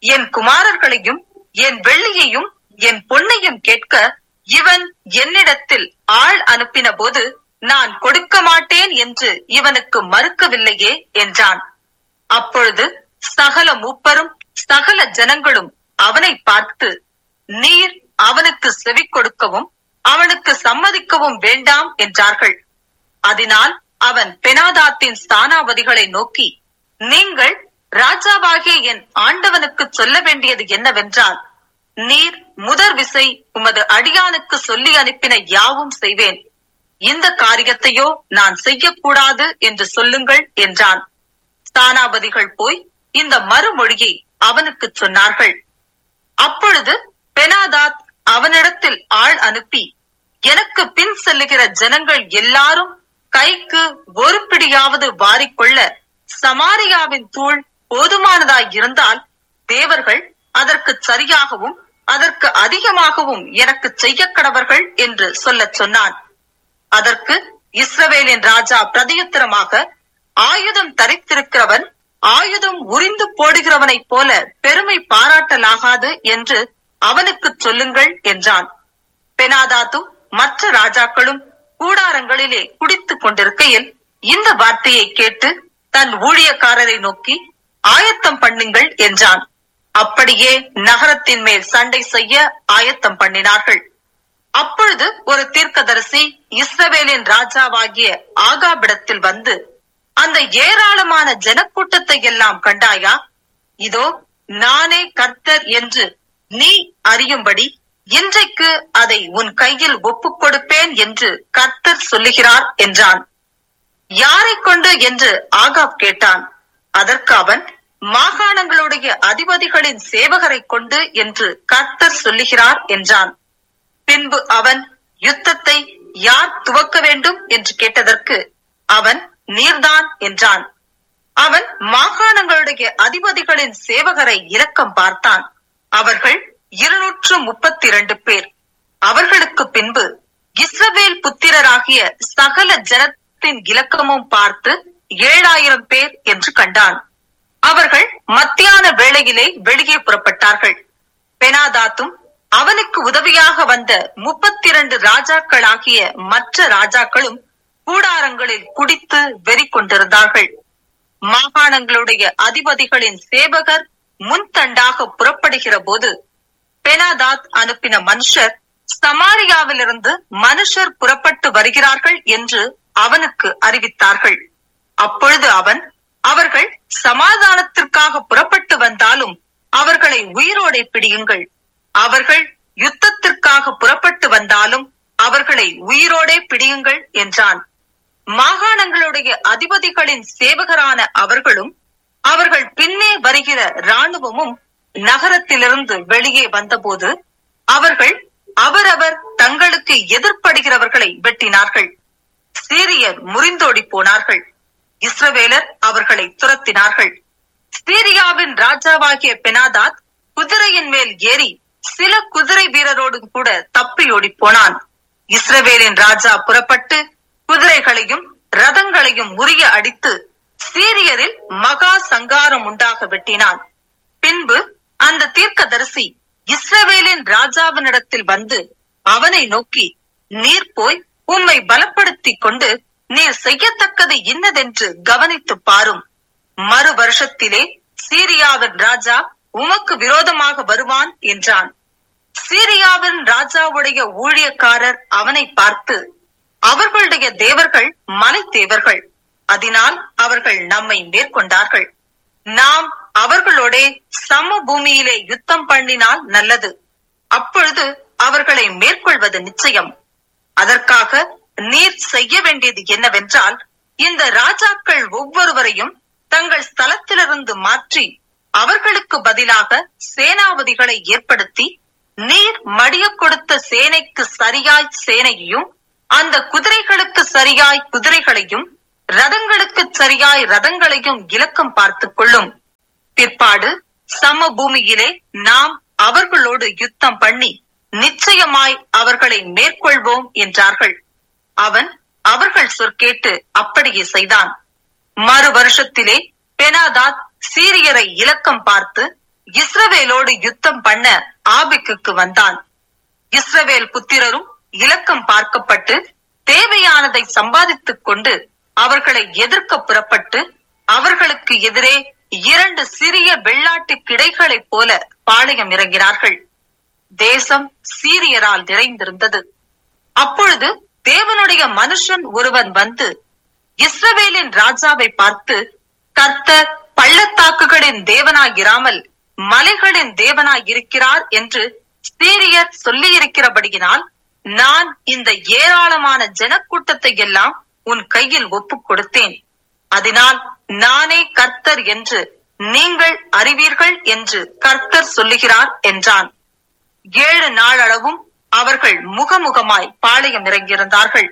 என் குமாரர்களையும் என் வெள்ளியையும் என் பொன்னையும் கேட்க இவன் என்னிடத்தில் ஆள் அனுப்பின போது நான் கொடுக்க மாட்டேன் என்று இவனுக்கு மறுக்கவில்லையே என்றான். அப்பொழுது சகல மூப்பரும் சகல ஜனங்களும் அவனை பார்த்து, நீர் அவனுக்கு செவி கொடுக்கவும் அவனுக்கு சம்மதிக்கவும் வேண்டாம் என்றார்கள். அதனால் அவன் பெனாதாத்தின் ஸ்தானாபதிகளை நோக்கி, நீங்கள் ராஜாவாகிய என் ஆண்டவனுக்கு சொல்ல வேண்டியது என்னவென்றால், நீர் முதற் விசை உமது அடியானுக்கு சொல்லி அனுப்பின யாவும் செய்வேன், இந்த காரியத்தையோ நான் செய்யக்கூடாது என்று சொல்லுங்கள் என்றான். ஸ்தானாபதிகள் போய் இந்த மறுமொழியை அவனுக்கு சொன்னார்கள். அப்பொழுது பெனாதாத் அவனிடத்தில் ஆள் அனுப்பி, எனக்கு பின் செல்லுகிற ஜனங்கள் எல்லாரும் கைக்கு ஒரு பிடியாவது வாரிக்கொள்ள சமாரியாவின் தூள் போதுமானதாய் இருந்தால் தேவர்கள் அதற்கு சரியாகவும் அதற்கு அதிகமாகவும் எனக்கு செய்ய கடவர்கள் என்று சொல்லச் சொன்னான். அதற்கு இஸ்ரவேலின் ராஜா பிரதியுத்தரமாக, ஆயுதம் தரித்திருக்கிறவன் ஆயுதம் உரிந்து போடுகிறவனைப் போல பெருமை பாராட்டலாகாது என்று அவனுக்கு சொல்லுங்கள் என்றான். பெனாதாத்தும் மற்ற ராஜாக்களும் கூடாரங்களிலே குடித்துக் கொண்டிருக்கையில் இந்த வார்த்தையை கேட்டு தன் ஊழியக்காரரை நோக்கி, ஆயத்தம் பண்ணுங்கள் என்றான். அப்படியே நகரத்தின் மேல் சண்டை செய்ய ஆயத்தம் பண்ணினார்கள். அப்பொழுது ஒரு தீர்க்கதரிசி இஸ்ரவேலின் ராஜாவாகிய ஆகாபிடத்தில் வந்து, அந்த ஏராளமான ஜனக்கூட்டத்தை எல்லாம் கண்டாயா? இதோ நானே கர்த்தர் என்று நீ அறியும்படி இன்றைக்கு அதை உன் கையில் ஒப்புக் கொடுப்பேன் என்று கர்த்தர் சொல்லுகிறார் என்றான். யாரை கொண்டு என்று ஆகாப் கேட்டான். அதற்கு அவன், மாகாணங்களுடைய அதிபதிகளின் சேவகரை கொண்டு என்று கர்த்தர் சொல்லுகிறார் என்றான். பின்பு அவன், யுத்தத்தை யார் துவக்க வேண்டும் என்று கேட்டதற்கு அவன், நீர்தான் என்றான். அவன் மாகாணங்களுடைய அதிபதிகளின் சேவகரை இலக்கம் பார்த்தான். அவர்கள் இருநூற்று முப்பத்தி இரண்டு பேர். அவர்களுக்கு பின்பு இஸ்ரவேல் புத்திரராகிய சகல ஜனத்தின் இலக்கமும் பார்த்து ஏழாயிரம் பேர் என்று கண்டான். அவர்கள் மத்தியான வேளையிலே வெளியே புறப்பட்டார்கள். பெனாதாத்தும் அவனுக்கு உதவியாக வந்த முப்பத்தி இரண்டு ராஜாக்களாகிய மற்ற ராஜாக்களும் கூடாரங்களில் குடித்து வெறி கொண்டிருந்தார்கள். மாகாணங்களுடைய அதிபதிகளின் சேவகர் முன்தண்டாக புறப்படுகிற போது பெனாதாத் அனுப்பின மனுஷர், சமாரியாவிலிருந்து மனுஷர் புறப்பட்டு வருகிறார்கள் என்று அவனுக்கு அறிவித்தார்கள். அப்பொழுது அவன், அவர்கள் சமாதானத்திற்காக புறப்பட்டு வந்தாலும் அவர்களை உயிரோடே பிடியுங்கள், அவர்கள் யுத்தத்திற்காக புறப்பட்டு வந்தாலும் அவர்களை உயிரோடே பிடியுங்கள் என்றான். மாகாணங்களுடைய அதிபதிகளின் சேவகரான அவர்களும் அவர்கள் பின்னே வருகிற இராணுவமும் நகரத்திலிருந்து வெளியே வந்தபோது அவர்கள் அவரவர் தங்களுக்கு எதிர்ப்படுகிறவர்களை வெட்டினார்கள். சீரியர் முறிந்தோடி போனார்கள். இஸ்ரவேலர் அவர்களை துரத்தினார்கள். சீரியாவின் ராஜாவாகிய பெனாதாத் குதிரையின் மேல் ஏறி சில குதிரை வீரரோடும் கூட தப்பியோடி போனான். இஸ்ரவேலின் ராஜா புறப்பட்டு குதிரைகளையும் ரதங்களையும் முறிய அடித்து சீரியரில் மகா சங்காரம் உண்டாக வெட்டினான். பின்பு அந்த தீர்க்கதரிசி இஸ்ரவேலின் ராஜாவினிடத்தில் வந்து அவனை நோக்கி, நீர் போய் உம்மை பலப்படுத்திக் கொண்டு நீர் செய்யத்தக்கது இன்னதென்று கவனித்து பாரும். மறு வருஷத்திலே சீரியாவின் ராஜா உமக்கு விரோதமாக வருவான் என்றான். சீரியாவின் ராஜாவுடைய ஊழியக்காரர் அவனை பார்த்து, அவர்களுடைய தேவர்கள் மலை தேவர்கள், அதனால் அவர்கள் நம்மை மேற்கொண்டார்கள். நாம் அவர்களோட சம பூமியிலே யுத்தம் பண்ணினால் நல்லது, அப்பொழுது அவர்களை மேற்கொள்வது நிச்சயம். அதற்காக நீர் செய்ய வேண்டியது என்னவென்றால், இந்த ராஜாக்கள் ஒவ்வொருவரையும் தங்கள் ஸ்தலத்திலிருந்து மாற்றி அவர்களுக்கு பதிலாக சேனாபதிகளை ஏற்படுத்தி, நீர் மடிய கொடுத்த சேனைக்கு சரியாய் சேனையையும் அந்த குதிரைகளுக்கு சரியாய் குதிரைகளையும் ரதங்களுக்கு சரியாய் ரதங்களையும் இலக்கம் பார்த்துக் கொள்ளும். பிற்பாடு சம பூமியிலே நாம் அவர்களோடு யுத்தம் பண்ணி நிச்சயமாய் அவர்களை மேற்கொள்வோம் என்றார்கள். அவன் அவர்கள் சொற்கேட்டு அப்படியே செய்தான். மறு வருஷத்திலே பெனாதாத் சீரியரை இலக்கம் பார்த்து இஸ்ரவேலோடு யுத்தம் பண்ண ஆபிக்குக்கு வந்தான். இஸ்ரவேல் புத்திரரும் இலக்கம் பார்க்கப்பட்டு தேவையானதை சம்பாதித்துக் கொண்டு அவர்களை எதிர்க்க புறப்பட்டு அவர்களுக்கு எதிரே இரண்டு சிறிய வெள்ளாட்டு கிடைகளைப் போல பாளையம் இறங்கினார்கள். தேசம் சீரியரால் நிறைந்திருந்தது. அப்பொழுது தேவனுடைய மனுஷன் ஒருவன் வந்து இஸ்ரவேலின் ராஜாவை பார்த்து, கர்த்தர் பள்ளத்தாக்குகளின் தேவனாயிராமல் மலைகளின் தேவனாயிருக்கிறார் என்று சீரியர் சொல்லியிருக்கிறபடியினால் நான் இந்த ஏராளமான ஜனக்கூட்டத்தை எல்லாம் உன் கையில் ஒப்புக் கொடுத்தேன். அதனால் நானே கர்த்தர் என்று நீங்கள் அறிவீர்கள் என்று கர்த்தர் சொல்லுகிறார் என்றான். ஏழு நாளளவும் அவர்கள் முகமுகமாய் பாளையம் இறங்கியிருந்தார்கள்.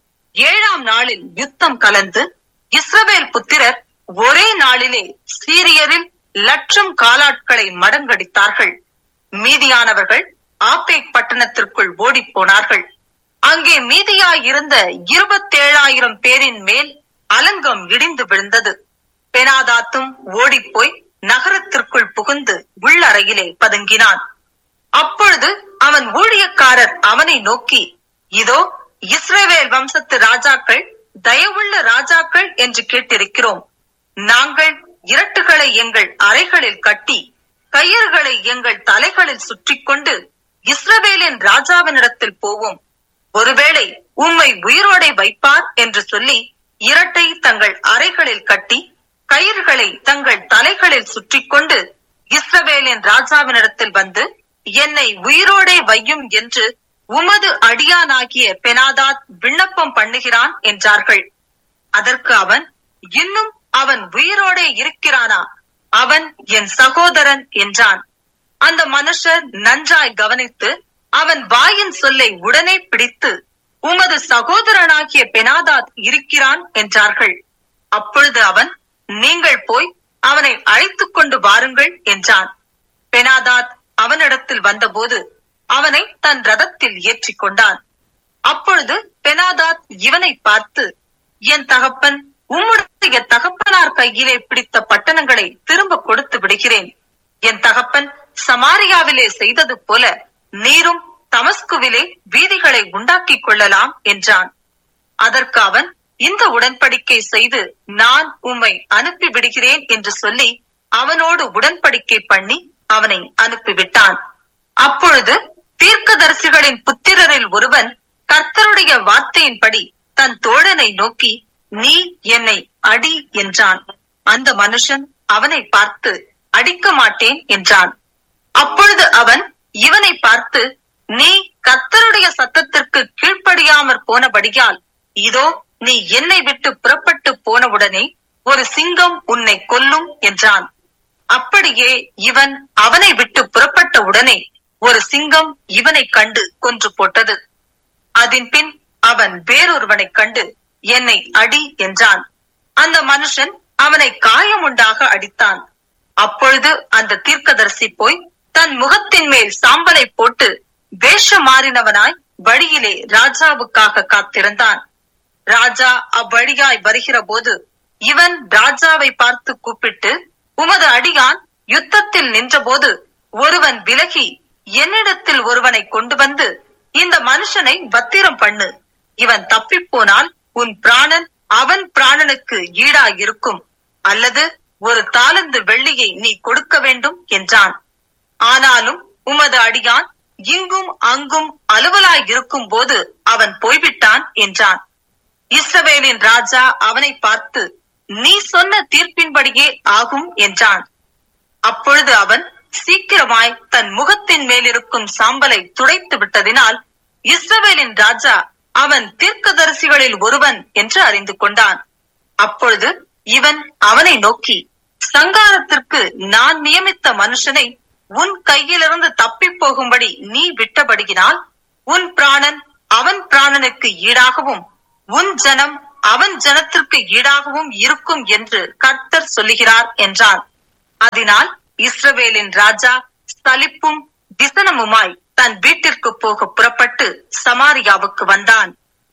ஏழாம் நாளில் யுத்தம் கலந்து இஸ்ரவேல் புத்திரர் ஒரே நாளிலே சீரியரில் லட்சம் காலாட்களை மடங்கடித்தார்கள். மீதியானவர்கள் ஆப்பேக் பட்டணத்திற்குள் ஓடி போனார்கள். அங்கே மீதியாயிருந்த இருபத்தேழாயிரம் பேரின் மேல் அலங்கம் இடிந்து விழுந்தது. பெனாதாத்தும் ஓடிப்போய் நகரத்திற்குள் புகுந்து உள்ளறையிலே பதுங்கினான். அப்பொழுது அவன் ஊழியக்காரர் அவனை நோக்கி, இதோ இஸ்ரவேல் வம்சத்து ராஜாக்கள் தயவுள்ள ராஜாக்கள் என்று கேட்டிருக்கிறோம். நாங்கள் இரட்டுகளை எங்கள் அறைகளில் கட்டி கயிறுகளை எங்கள் தலைகளில் சுற்றி கொண்டு இஸ்ரவேலின் ராஜாவினிடத்தில் போவோம். ஒருவேளை உம்மை உயிரோடை வைப்பார் என்று சொல்லி இரட்டை தங்கள் அறைகளில் கட்டி கயிறுகளை தங்கள் தலைகளில் சுற்றி கொண்டு இஸ்ரவேலின் ராஜாவினிடத்தில் வந்து என்னை உயிரோடே வையும் என்று உமது அடியானாகிய பெனாதாத் விண்ணப்பம் பண்ணுகிறான் என்றார்கள். அதற்கு அவன், இன்னும் அவன் உயிரோடே இருக்கிறானா? அவன் என் சகோதரன் என்றான். அந்த மனுஷர் நன்றாய் கவனித்து அவன் வாயின் சொல்லை உடனே பிடித்து, உமது சகோதரனாகிய பெனாதாத் இருக்கிறான் என்றார்கள். அப்பொழுது அவன், நீங்கள் போய் அவனை அழைத்துக் கொண்டு வாருங்கள் என்றான். பெனாதாத் அவனிடத்தில் வந்தபோது அவனை தன் ரதத்தில் ஏற்றிக் கொண்டான். அப்பொழுது பெனாதாத் இவனை பார்த்து, என் தகப்பன் உம்முடைய தகப்பனார் கையிலே பிடித்த பட்டணங்களை திரும்ப கொடுத்து விடுகிறேன். என் தகப்பன் சமாரியாவிலே செய்தது போல நீரும் தமஸ்குவிலே வீதிகளை உண்டாக்கிக் கொள்ளலாம் என்றான். அதற்கு அவன், இந்த உடன்படிக்கை செய்து நான் உம்மை அனுப்பி விடுகிறேன் என்று சொல்லி அவனோடு உடன்படிக்கை பண்ணி அவனை அனுப்பிவிட்டான். அப்பொழுது தீர்க்கதரிசிகளின் புத்திரரில் ஒருவன் கர்த்தருடைய வார்த்தையின்படி தன் தோழனை நோக்கி, நீ என்னை அடி என்றான். அந்த மனுஷன் அவனை பார்த்து, அடிக்க மாட்டேன் என்றான். அப்பொழுது அவன் இவனை பார்த்து, நீ கர்த்தருடைய சத்தத்திற்கு கீழ்ப்படியாமற் போனபடியால் இதோ நீ என்னை விட்டு புறப்பட்டு போனவுடனே ஒரு சிங்கம் உன்னை கொல்லும் என்றான். அப்படியே இவன் அவனை விட்டு புறப்பட்ட உடனே ஒரு சிங்கம் இவனை கண்டு கொன்று போட்டது. அதன் பின் அவன் வேறொருவனை கண்டு என்னை அடி என்றான். அந்த மனுஷன் அவனை காயமுண்டாக அடித்தான். அப்பொழுது அந்த தீர்க்கதரிசி போய் தன் முகத்தின் மேல் சாம்பலை போட்டு வேஷம் மாறினவனாய் வழியிலே ராஜாவுக்காக காத்திருந்தான். ராஜா அவ்வழியாய் வருகிற போது இவன் ராஜாவை பார்த்து கூப்பிட்டு, உமது அடியான் யுத்தத்தில் நின்றபோது ஒருவன் விலகி என்னிடத்தில் ஒருவனை கொண்டு வந்து இந்த மனுஷனை பத்திரம் பண்ணு. இவன் தப்பிப்போனால் உன் பிராணன் அவன் பிராணனுக்கு ஈடாயிருக்கும், அல்லது ஒரு தாலந்து வெள்ளியை நீ கொடுக்க வேண்டும் என்றான். ஆனாலும் உமது அடியான் இங்கும் அங்கும் அலுவலாய் இருக்கும் போது அவன் போய்விட்டான் என்றான். இஸ்ரவேலின் ராஜா அவனை பார்த்து, நீ சொன்ன தீர்ப்பின்படியே ஆகும் என்றான். அப்பொழுது அவன் சீக்கிரமாய் தன் முகத்தின் மேலிருக்கும் சாம்பலை துடைத்து விட்டதினால் இஸ்ரவேலின் ராஜா அவன் தீர்க்கதரிசிகளில் ஒருவன் என்று அறிந்து கொண்டான். அப்பொழுது இவன் அவனை நோக்கி, சங்காரத்திற்கு நான் நியமித்த மனுஷனை உன் கையிலிருந்து தப்பி போகும்படி நீ விட்டபடியினால் உன் பிராணன் அவன் பிராணனுக்கு ஈடாகவும் உன் ஜனம் அவன் ஜனத்திற்கு ஈடாகவும் இருக்கும் என்று கர்த்தர் சொல்லுகிறார் என்றான். அதனால் இஸ்ரவேலின் ராஜா சலிப்பும் விசனமுமாய் தன் வீட்டிற்கு போக புறப்பட்டு சமாரியாவுக்கு வந்தான்.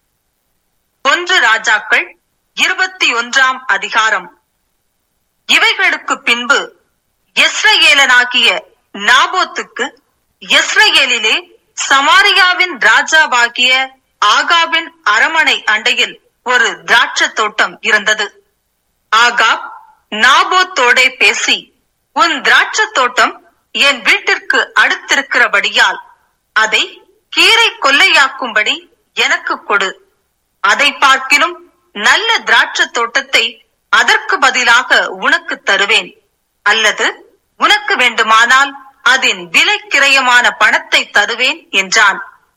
ஒன்று ராஜாக்கள் இருபத்தி ஒன்றாம் அதிகாரம். இவைகளுக்கு பின்பு யெஸ்ரயேலனாகிய நாபோத்துக்கு யெஸ்ரயேலிலே சமாரியாவின் ராஜாவாகிய ஆகாபின் அரமனை அண்டையில் ஒரு திராட்சை தோட்டம் இருந்தது. ஆகாப் நாபோத்தோடே பேசி, உன் திராட்சை தோட்டம் என் வீட்டிற்கு அடுத்திருக்கிறபடியால் அதை கீரை கொல்லையாக்கும்படி எனக்கு கொடு. அதை பார்க்கிலும் நல்ல திராட்சை தோட்டத்தை அதற்கு பதிலாக உனக்கு தருவேன். அல்லது உனக்கு வேண்டுமானால் அதன் விலை கிரயமான பணத்தை தருவேன் என்றான்.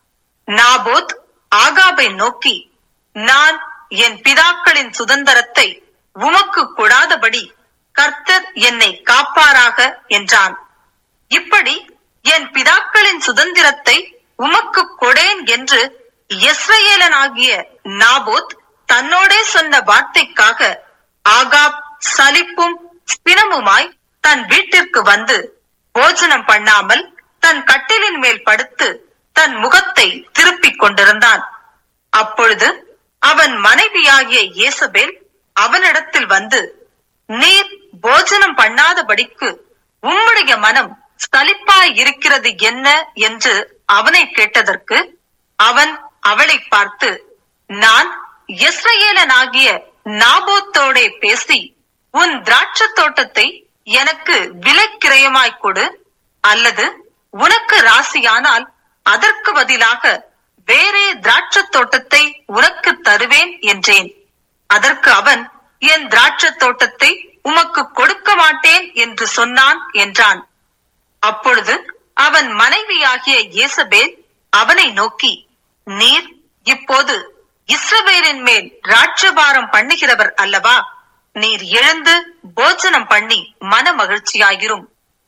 நாபோத் ஆகாபை நோக்கி, நான் என் பிதாக்களின் சுதந்திரத்தை உமக்கு கொடாதபடி கர்த்தர் என்னை காப்பாராக என்றான். இப்படி என் பிதாக்களின் சுதந்திரத்தை உமக்கு கொடேன் என்று யெஸ்ரயேலனாகிய நாபோத் தன்னோடே சொன்ன வார்த்தைக்காக ஆகாப் சலிப்பும் சினமுமாய் தன் வீட்டிற்கு வந்து போஜனம் பண்ணாமல் தன் கட்டிலின் மேல் படுத்து தன் முகத்தை திருப்பிக் கொண்டிருந்தான். அப்பொழுது அவன் மனைவியாகிய யேசபேல் அவனிடத்தில் வந்து, நீர் போஜனம் பண்ணாதபடிக்கு உம்முடைய மனம் சலிப்பாய் இருக்கிறது என்ன என்று அவனை கேட்டதற்கு அவன் அவளை பார்த்து, நான் யெஸ்ரயேலனாகிய நாபோத்தோடே பேசி உன் திராட்சை தோட்டத்தை எனக்கு விலை கிரயமாய் கொடு, அல்லது உனக்கு ராசியானால் அதற்கு பதிலாக வேறே திராட்சை தோட்டத்தை உனக்கு தருவேன் என்றேன். அதற்கு அவன், என் திராட்சை தோட்டத்தை உமக்கு கொடுக்க மாட்டேன் என்று சொன்னான் என்றான். அப்பொழுது அவன் மனைவியாகிய யேசபேல் அவனை நோக்கி, நீர் இப்போது இஸ்ரவேலின் மேல் ராஜ்யபாரம் பண்ணுகிறவர் அல்லவா? நீர் எழுந்து போஜனம் பண்ணி மன மகிழ்ச்சியாயிரும்.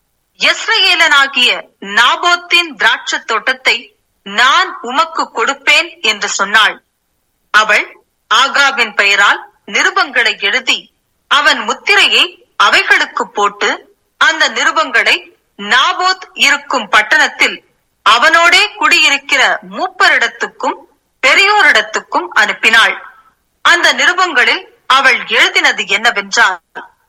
யெஸ்ரயேலனாகிய நாபோத்தின் திராட்சை தோட்டத்தை நான் உமக்கு கொடுப்பேன் என்று சொன்னாள். அவள் ஆகாபின் பெயரால் நிருபங்களை எழுதி அவன் முத்திரையை அவைகளுக்கு போட்டு அந்த நிருபங்களை நாபோத் இருக்கும் பட்டணத்தில் அவனோடே குடியிருக்கிற மூப்பரிடத்துக்கும் பெரியோரிடத்துக்கும் அனுப்பினாள். அந்த நிருபங்களில் அவள் எழுதினது என்னவென்றால்,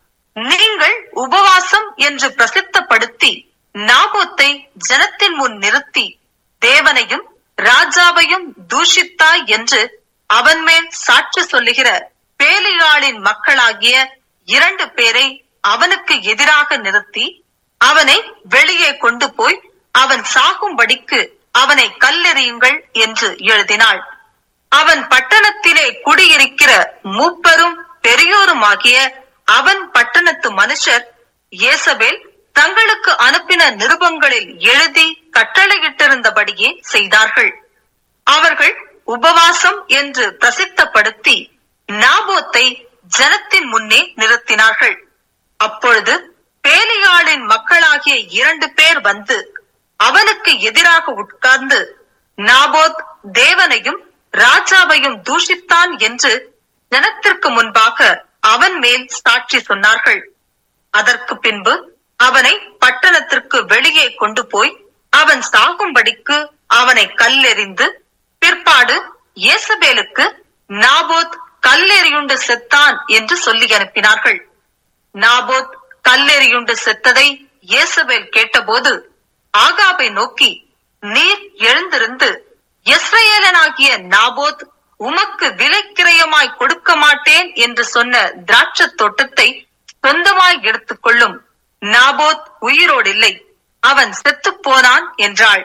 நீங்கள் உபவாசம் என்று பிரசித்தப்படுத்தி நாபோத்தை ஜனத்தின் முன் நிறுத்தி தேவனையும் ராஜாவையும் தூஷித்தாய் என்று அவன் மேல் சாட்சி சொல்லுகிற பேலியாளின் மக்களாகிய இரண்டு பேரை அவனுக்கு எதிராக நிறுத்தி அவனை வெளியே கொண்டு போய் அவன் சாகும்படிக்கு அவனை கல்லெறியுங்கள் என்று எழுதினாள். அவன் பட்டணத்திலே குடியிருக்கிற மூப்பரும் பெரியோருமாகிய அவன் பட்டணத்து மனுஷர் யேசபேல் தங்களுக்கு அனுப்பின நிருபங்களில் எழுதி கட்டளையிட்டிருந்தபடியே செய்தார்கள். அவர்கள் உபவாசம் என்று பிரசித்தப்படுத்தி நாபோத்தை ஜனத்தின் முன்னே நிறுத்தினார்கள். அப்பொழுது பேலியாளின் மக்களாகிய இரண்டு பேர் வந்து அவனுக்கு எதிராக உட்கார்ந்து, நாபோத் தேவனையும் ராஜாவையும் தூஷித்தான் என்று ஜனத்திற்கு முன்பாக அவன் மேல் சாட்சி சொன்னார்கள். அதற்கு பின்பு அவனை பட்டணத்திற்கு வெளியே கொண்டு போய் அவன் சாகும்படிக்கு அவனை கல்லெறிந்து, பிற்பாடு யேசபேலுக்கு நாபோத் கல்லெறியுண்டு செத்தான் என்று சொல்லி அனுப்பினார்கள். நாபோத் கல்லெறியுண்டு செத்ததை யேசபேல் கேட்டபோது ஆகாபை நோக்கி, நீர் எழுந்திருந்து யெஸ்ரயேலனாகிய நாபோத் உமக்கு விலை கிரயமாய் கொடுக்க மாட்டேன் என்று சொன்ன திராட்சை தோட்டத்தை சொந்தமாய் எடுத்துக் கொள்ளும். நாபோத் உயிரோடில்லை, அவன் செத்து போனான் என்றாள்.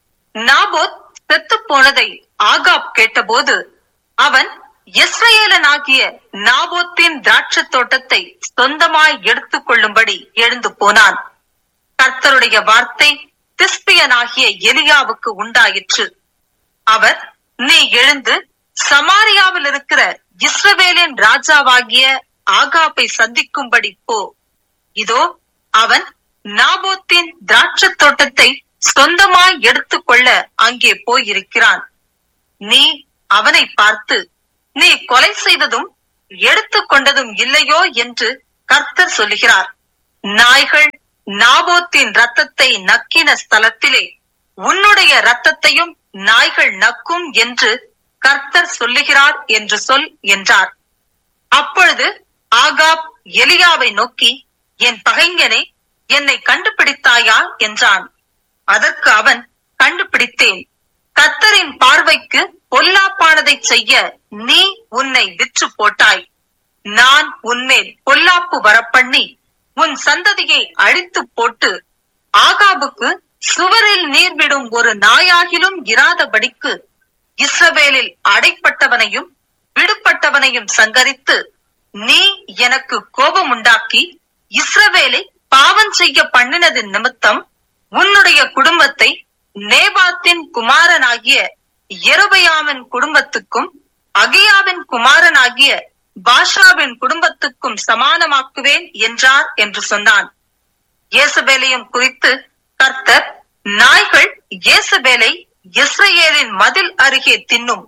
நாபோத் செத்து போனதை ஆகாப் கேட்டபோது அவன் யெஸ்ரயேலனாகிய நாபோத்தின் திராட்சை தோட்டத்தை சொந்தமாய் எடுத்துக் கொள்ளும்படி எழுந்து போனான். கர்த்தருடைய வார்த்தை திஸ்பியனாகிய எலியாவுக்கு உண்டாயிற்று. அவர், நீ எழுந்து சமாரியாவில் இருக்கிற இஸ்ரவேலின் ராஜாவாகிய ஆகாபை சந்திக்கும்படி போ. இதோ அவன் நாபோத்தின் திராட்சை தோட்டத்தை சொந்தமாய் எடுத்துக் கொள்ள அங்கே போயிருக்கிறான். நீ அவனை பார்த்து, நீ கொலை செய்ததும் எடுத்துக் கொண்டதும் இல்லையோ என்று கர்த்தர் சொல்லுகிறார். நாய்கள் நாபோத்தின் ரத்தத்தை நக்கின ஸ்தலத்திலே உன்னுடைய ரத்தத்தையும் நாய்கள் நக்கும் என்று கர்த்தர் சொல்லுகிறார் என்று சொல் என்றார். அப்பொழுது ஆகாப் எலியாவை நோக்கி, என் பகைஞனே, என்னை கண்டுபிடித்தாயா என்றான். அதற்கு அவன், கண்டுபிடித்தேன். கர்த்தரின் பார்வைக்கு பொல்லாப்பானதை செய்ய நீ உன்னை விற்று போட்டாய். நான் உன்மேல் பொல்லாப்பு வரப்பண்ணி உன் சந்ததியை அழித்து போட்டு ஆகாபுக்கு சுவரில் நீர் விடும் ஒரு நாயாகிலும் இராதபடிக்கு இஸ்ரவேலில் அடைப்பட்டவனையும் விடுபட்டவனையும் சங்கரித்து நீ எனக்கு கோபம் உண்டாக்கி இஸ்ரவேலை பாவம் செய்ய பண்ணினதின் நிமித்தம் உன்னுடைய குடும்பத்தை நேபாத்தின் குமாரனாகிய யெரொபெயாமின் குடும்பத்துக்கும் அகியாவின் குமாரனாகிய பாஷாவின் குடும்பத்துக்கும் சமானமாக்குவேன் என்றார் என்று சொன்னான். யேசபேலையும் குறித்து கர்த்தர், நாய்கள் யேசபேலை இஸ்ரவேலின் மதில் அருகே தின்னும்.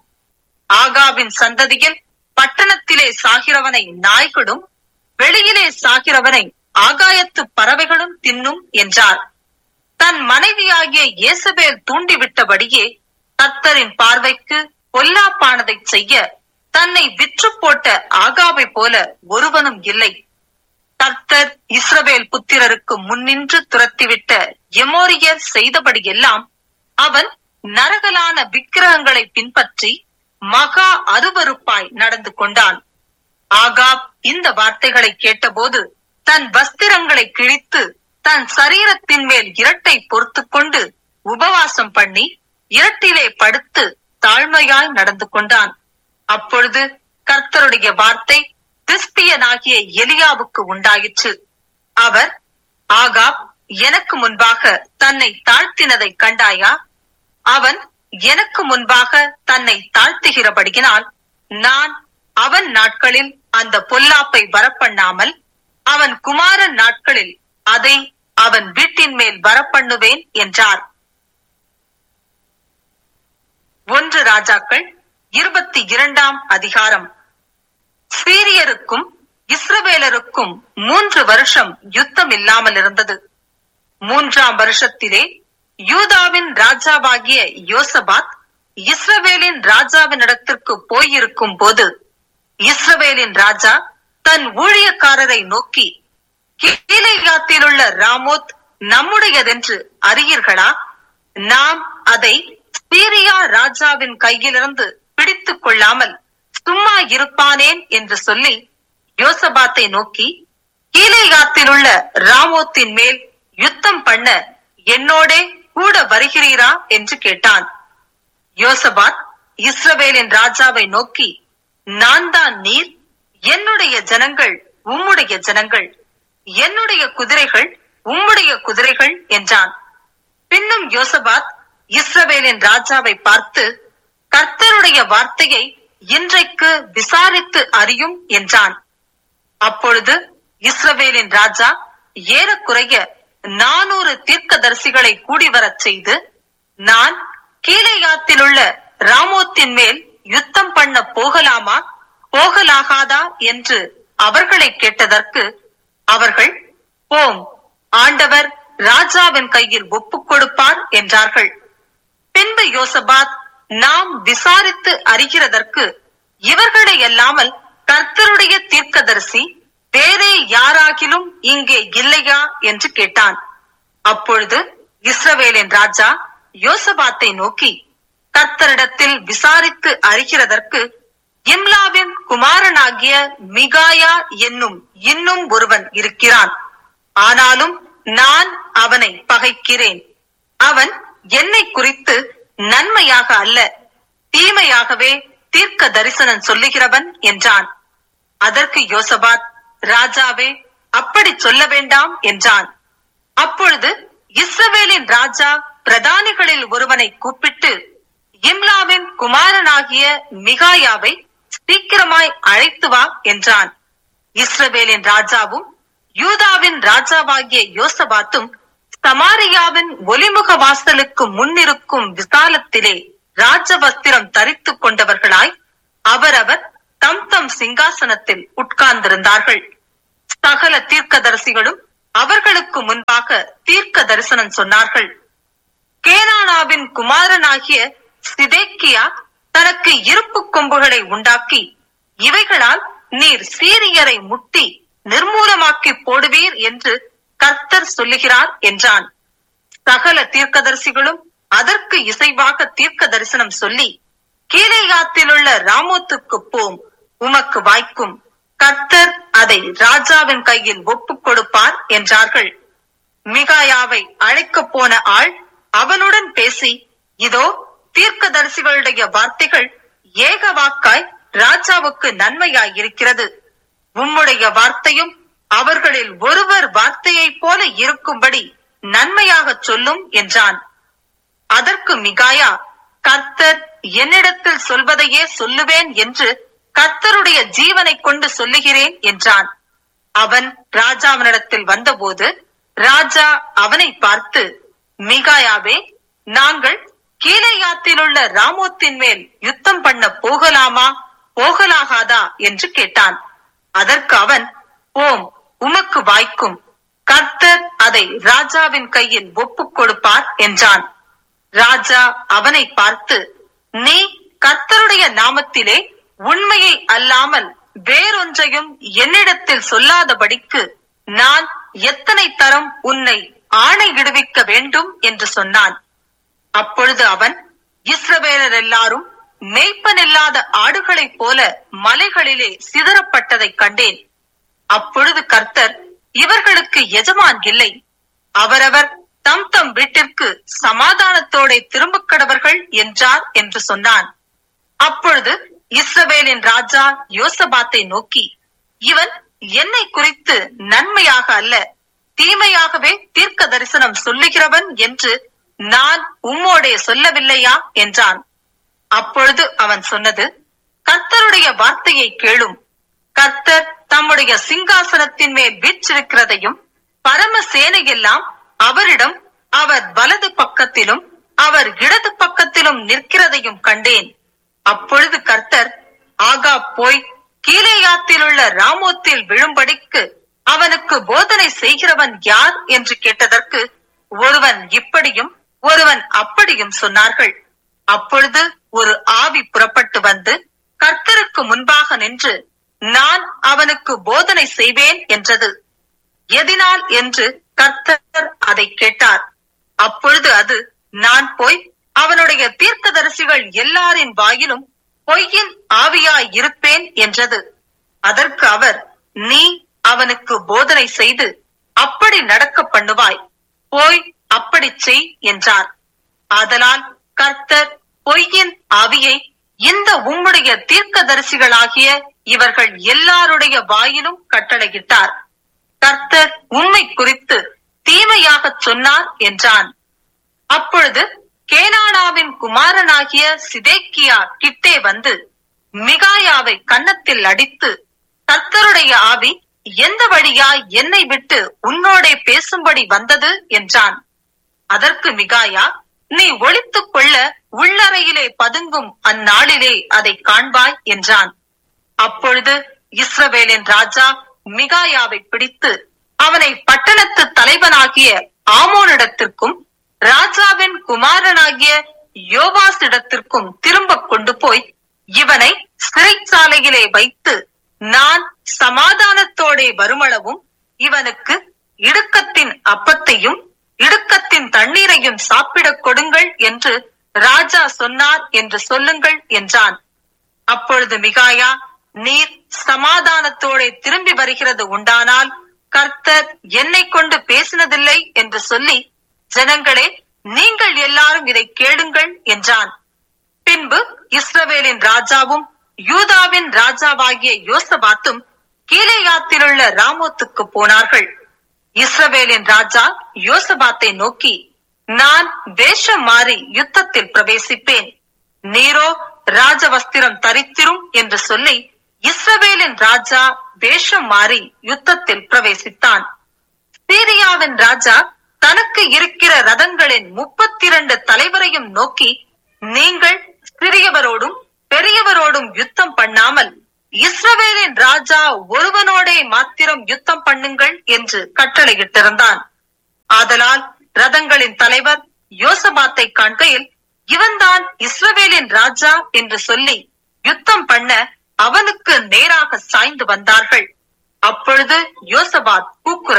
ஆகாவின் சந்ததியில் பட்டணத்திலே சாகிறவனை நாய்களும் வெளியிலே சாகிறவனை ஆகாயத்து பறவைகளும் தின்னும் என்றார். தன் மனைவியாகிய யேசபேல் தூண்டிவிட்டபடியே கர்த்தரின் பார்வைக்கு பொல்லாப்பானதை செய்ய தன்னை விற்று போட்ட ஆகாவை போல ஒருவனும் இல்லை. கர்த்தர் இஸ்ரவேல் புத்திரருக்கு முன்னின்று துரத்திவிட்ட எமோரியர் செய்தபடியெல்லாம் அவன் நரகலான விக்கிரகங்களை பின்பற்றி மகா அருவருப்பாய் நடந்து கொண்டான். ஆகாப் இந்த வார்த்தைகளை கேட்டபோது தன் வஸ்திரங்களை கிழித்து தன் சரீரத்தின் மேல் இரட்டை பொறுத்து கொண்டு உபவாசம் பண்ணி இரட்டிலே படுத்து தாழ்மையாய் நடந்து கொண்டான். அப்பொழுது கர்த்தருடைய வார்த்தை திஸ்பியனாகிய எலியாவுக்கு உண்டாயிற்று. அவர், ஆகாப் எனக்கு முன்பாக தன்னை தாழ்த்தினதை கண்டாயா? அவன் எனக்கு முன்பாக தன்னை தாழ்த்துகிறபடியினால் நான் அவன் நாட்களில் அந்த பொல்லாப்பை வரப்பண்ணாமல் அவன் குமாரன் நாட்களில் அதை அவன் வீட்டின் மேல் வரப்பண்ணுவேன் என்றார். ஒன்று ராஜாக்கள் இருபத்தி இரண்டாம் அதிகாரம். சீரியருக்கும் இஸ்ரவேலருக்கும் மூன்று வருஷம் யுத்தம் இல்லாமல் இருந்தது. மூன்றாம் வருஷத்திலே யூதாவின் ராஜாவாகிய யோசபாத் இஸ்ரவேலின் ராஜாவின் இடத்திற்கு போயிருக்கும் போது இஸ்ரவேலின் ராஜா தன் ஊழியக்காரரை நோக்கி, கீலேயாத்தில் உள்ள ராமோத் நம்முடையதென்று அறியீர்களா? நாம் அதை சீரியா ராஜாவின் கையிலிருந்து பிடித்துக் கொள்ளாமல் சும்மா இருப்பானேன் என்று சொல்லி யோசபாத்தை நோக்கி, கீலேயாத்தில் உள்ள ராமோத்தின் மேல் யுத்தம் பண்ண என்னோடே கூட வருகிறீரா என்று கேட்டான். யோசபாத் இஸ்ரவேலின் ராஜாவை நோக்கி, நான் தான் நீர், என்னுடைய ஜனங்கள் உம்முடைய ஜனங்கள், என்னுடைய குதிரைகள் உம்முடைய குதிரைகள் என்றான். பின்னும் யோசபாத் இஸ்ரவேலின் ராஜாவை பார்த்து, கர்த்தருடைய வார்த்தையை இன்றைக்கு விசாரித்து அறியும் என்றான். அப்பொழுது இஸ்ரவேலின் ராஜா ஏறக்குறைய நானூறு தீர்க்கதரிசிகளை கூடிவரச் செய்து, நான் கீலேயாத்தில் உள்ள ராமோத்தின் மேல் யுத்தம் பண்ண போகலாமா போகலாகாதா என்று அவர்களை கேட்டதற்கு அவர்கள், போம், ஆண்டவர் ராஜாவின் கையில் ஒப்புக் கொடுப்பார் என்றார்கள். பின்பு யோசபாத், நாம் விசாரித்து அறிகிறதற்கு இவர்களை அல்லாமல் கர்த்தருடைய தீர்க்கதரிசி வேறே யாராகிலும் இங்கே இல்லையா என்று கேட்டான். அப்பொழுது இஸ்ரவேலின் ராஜா யோசபாத்தை நோக்கி, கர்த்தரிடத்தில் விசாரித்து அறிகிறதற்கு இம்லாவின் குமாரனாகிய மிகாயா என்னும் இன்னும் ஒருவன் இருக்கிறான். ஆனாலும் நான் அவனை பகைக்கிறேன். அவன் என்னை குறித்து நன்மையாக அல்ல, தீமையாகவே தீர்க்க தரிசனம் சொல்லுகிறவன் என்றான். அதற்கு யோசபாத், ராஜாவே, அப்படி சொல்ல வேண்டாம் என்றான். அப்பொழுது இஸ்ரவேலின் ராஜா பிரதானிகளில் ஒருவனை கூப்பிட்டு, இம்லாவின் குமாரனாகிய மிகாயாவை சீக்கிரமாய் அழைத்து வா என்றான். இஸ்ரவேலின் ராஜாவும் யூதாவின் ராஜாவாகிய யோசபாத்தும் சமாரியாவின் ஒலிமுக வாசலுக்கு முன்னிருக்கும் விசாலத்திலே ராஜவஸ்திரம் தரித்துக் கொண்டவர்களாய் அவரவர் தம் தம் சிங்காசனத்தில் உட்கார்ந்திருந்தார்கள். சகல தீர்க்கதரிசிகளும் அவர்களுக்கு முன்பாக தீர்க்க தரிசனம் சொன்னார்கள். கேனானாவின் குமாரனாகிய சிதேக்கியா தனக்கு இருப்பு கொம்புகளை உண்டாக்கி, இவைகளால் நீர் சீரியரை முட்டி நிர்மூலமாக்கி போடுவீர் என்று கர்த்தர் சொல்லுகிறார் என்றான். சகல தீர்க்கதரிசிகளும் அதற்கு இசைவாக தீர்க்க தரிசனம் சொல்லி, கீலேயாத்திலுள்ள ராமோத்துக்கு போம், உமக்கு வாய்க்கும், கர்த்தர் அதை ராஜாவின் கையில் ஒப்புக் கொடுப்பார் என்றார்கள். மிகாயாவை அழைக்கப் போன ஆள் அவனுடன் பேசி, இதோ தீர்க்கதரிசிகளுடைய வார்த்தைகள் ஏக வாக்காய் ராஜாவுக்கு நன்மையாய் இருக்கிறது. உம்முடைய வார்த்தையும் அவர்களில் ஒருவர் வார்த்தையைப் போல இருக்கும்படி நன்மையாக சொல்லும் என்றான். அதற்கு மிகாயா, கர்த்தர் என்னிடத்தில் சொல்வதையே சொல்லுவேன் என்று கர்த்தருடைய ஜீவனை கொண்டு சொல்லுகிறேன் என்றான். அவன் ராஜாவினிடத்தில் வந்தபோது ராஜா அவனை பார்த்து, மிகாயாவே, நாங்கள் கீலேயாத்தில் உள்ள ராமோத்தின் மேல் யுத்தம் பண்ண போகலாமா போகலாகாதா என்று கேட்டான். அதற்கு அவன், ஓம், உமக்கு வாய்க்கும், கர்த்தர் அதை ராஜாவின் கையில் ஒப்புக் கொடுப்பார் என்றான். ராஜா அவனை பார்த்து, நீ கர்த்தருடைய நாமத்திலே உண்மையை அல்லாமல் வேறொன்றையும் என்னிடத்தில் சொல்லாதபடிக்கு நான் எத்தனை தரம் உன்னை ஆணையிடுவிக்க வேண்டும் என்று சொன்னான். அப்பொழுது அவன், இஸ்ரவேலர் எல்லாரும் மேய்ப்பனில்லாத ஆடுகளைப் போல மலைகளிலே சிதறப்பட்டதை கண்டேன். அப்பொழுது கர்த்தர், இவர்களுக்கு எஜமான் இல்லை, அவரவர் தம் தம் வீட்டிற்கு சமாதானத்தோட திரும்ப கடவர்கள் என்றார் என்று சொன்னான். அப்பொழுது இஸ்ரவேலின் ராஜா யோசபாத்தை நோக்கி, இவன் என்னை குறித்து நன்மையாக அல்ல தீமையாகவே தீர்க்க தரிசனம் சொல்லுகிறவன் என்று நான் உம்மோடே சொல்லவில்லையா என்றான். அப்பொழுது அவன் சொன்னது, கர்த்தருடைய வார்த்தையை கேளும். கர்த்தர் தம்முடைய சிங்காசனத்தின் மேல் வீற்றிருக்கிறதையும் பரம சேனையெல்லாம் அவரிடம் அவர் வலது பக்கத்திலும் அவர் இடது பக்கத்திலும் நிற்கிறதையும் கண்டேன். அப்பொழுது கர்த்தர், ஆகா, போய் கீலேயாத்தில் உள்ள ராமோத்தில் விழும்படிக்கு அவனுக்கு போதனை செய்கிறவன் யார் என்று கேட்டதற்கு ஒருவன் இப்படியும் ஒருவன் அப்படியும் சொன்னார்கள். அப்பொழுது ஒரு ஆவி புறப்பட்டு வந்து கர்த்தருக்கு முன்பாக நின்று, நான் அவனுக்கு போதனை செய்வேன் என்றது. எதினால் என்று கர்த்தர் அதை கேட்டார். அப்பொழுது அது, நான் போய் அவனுடைய தீர்க்கதரிசிகள் எல்லாரின் வாயிலும் பொய்யின் ஆவியாய் இருப்பேன் என்றது. அதற்கு அவர், நீ அவனுக்கு போதனை செய்து அப்படி நடக்க பண்ணுவாய், போய் அப்படி செய் என்றார். ஆதலால் கர்த்தர் பொய்யின் ஆவியை இந்த உம்முடைய தீர்க்கதரிசிகளாகிய இவர்கள் எல்லாருடைய வாயிலும் கட்டளையிட்டார். கர்த்தர் உம்மை குறித்து தீமையாக சொன்னார் என்றான். அப்பொழுது கேனானாவின் குமாரனாகிய சிதேக்கியா கிட்டே வந்து மிகாயாவை கன்னத்தில் அடித்து, கர்த்தருடைய ஆவி எந்த வழியாய் என்னை விட்டு உன்னோடே பேசும்படி வந்தது என்றான். அதற்கு மிகாயா, நீ ஒளித்துக் கொள்ள உள்ளறையிலே பதுங்கும் அந்நாளிலே அதை காண்பாய் என்றான். அப்பொழுது இஸ்ரவேலின் ராஜா மிகாயாவை பிடித்து அவனை பட்டணத்து தலைவனாகிய ஆமோனிடத்திற்கும் ராஜாவின் குமாரனாகிய யோவாசிடத்திற்கும் திரும்ப கொண்டு போய் இவனை சிறைச்சாலையிலே வைத்து, நான் சமாதானத்தோடே வருமளவும் இவனுக்கு இடுக்கத்தின் அப்பத்தையும் இடுக்கத்தின் தண்ணீரையும் சாப்பிடக் கொடுங்கள் என்று ராஜா சொன்னார் என்று சொல்லுங்கள் என்றான். அப்பொழுது மிகாயா, நீர் சமாதானத்தோட திரும்பி வருகிறது உண்டானால் கர்த்தர் என்னை கொண்டு பேசினதில்லை என்று சொல்லி, ஜனங்களே, நீங்கள் எல்லாரும் இதை கேளுங்கள் என்றான். பின்பு இஸ்ரவேலின் ராஜாவும் யூதாவின் ராஜாவாகிய யோசபாத்தும் கீலேயாத்திலுள்ள ராமோத்துக்கு போனார்கள். இஸ்ரவேலின் ராஜா யோசபாத்தை நோக்கி, நான் வேஷம் மாறி யுத்தத்தில் பிரவேசிப்பேன், நீரோ ராஜவஸ்திரம் தரித்திரும் என்று சொல்லி இஸ்ரவேலின் ராஜா வேஷம் மாறி யுத்தத்தில் பிரவேசித்தான். சீரியாவின் ராஜா தனக்கு இருக்கிற ரதங்களின் முப்பத்தி இரண்டு தலைவரையும் நோக்கி, நீங்கள் சிறியவரோடும் பெரியவரோடும் யுத்தம் பண்ணாமல் இஸ்ரவேலின் ராஜா ஒருவனோடே மாத்திரம் யுத்தம் பண்ணுங்கள் என்று கட்டளையிட்டிருந்தான். ஆதலால் ரதங்களின் தலைவர் யோசபாத்தை காண்கையில், இவன்தான் இஸ்ரவேலின் ராஜா என்று சொல்லி யுத்தம் பண்ண அவனுக்கு நேராக சாய்ந்து வந்தார்கள். அப்பொழுது யோசபாத் கூக்குரல்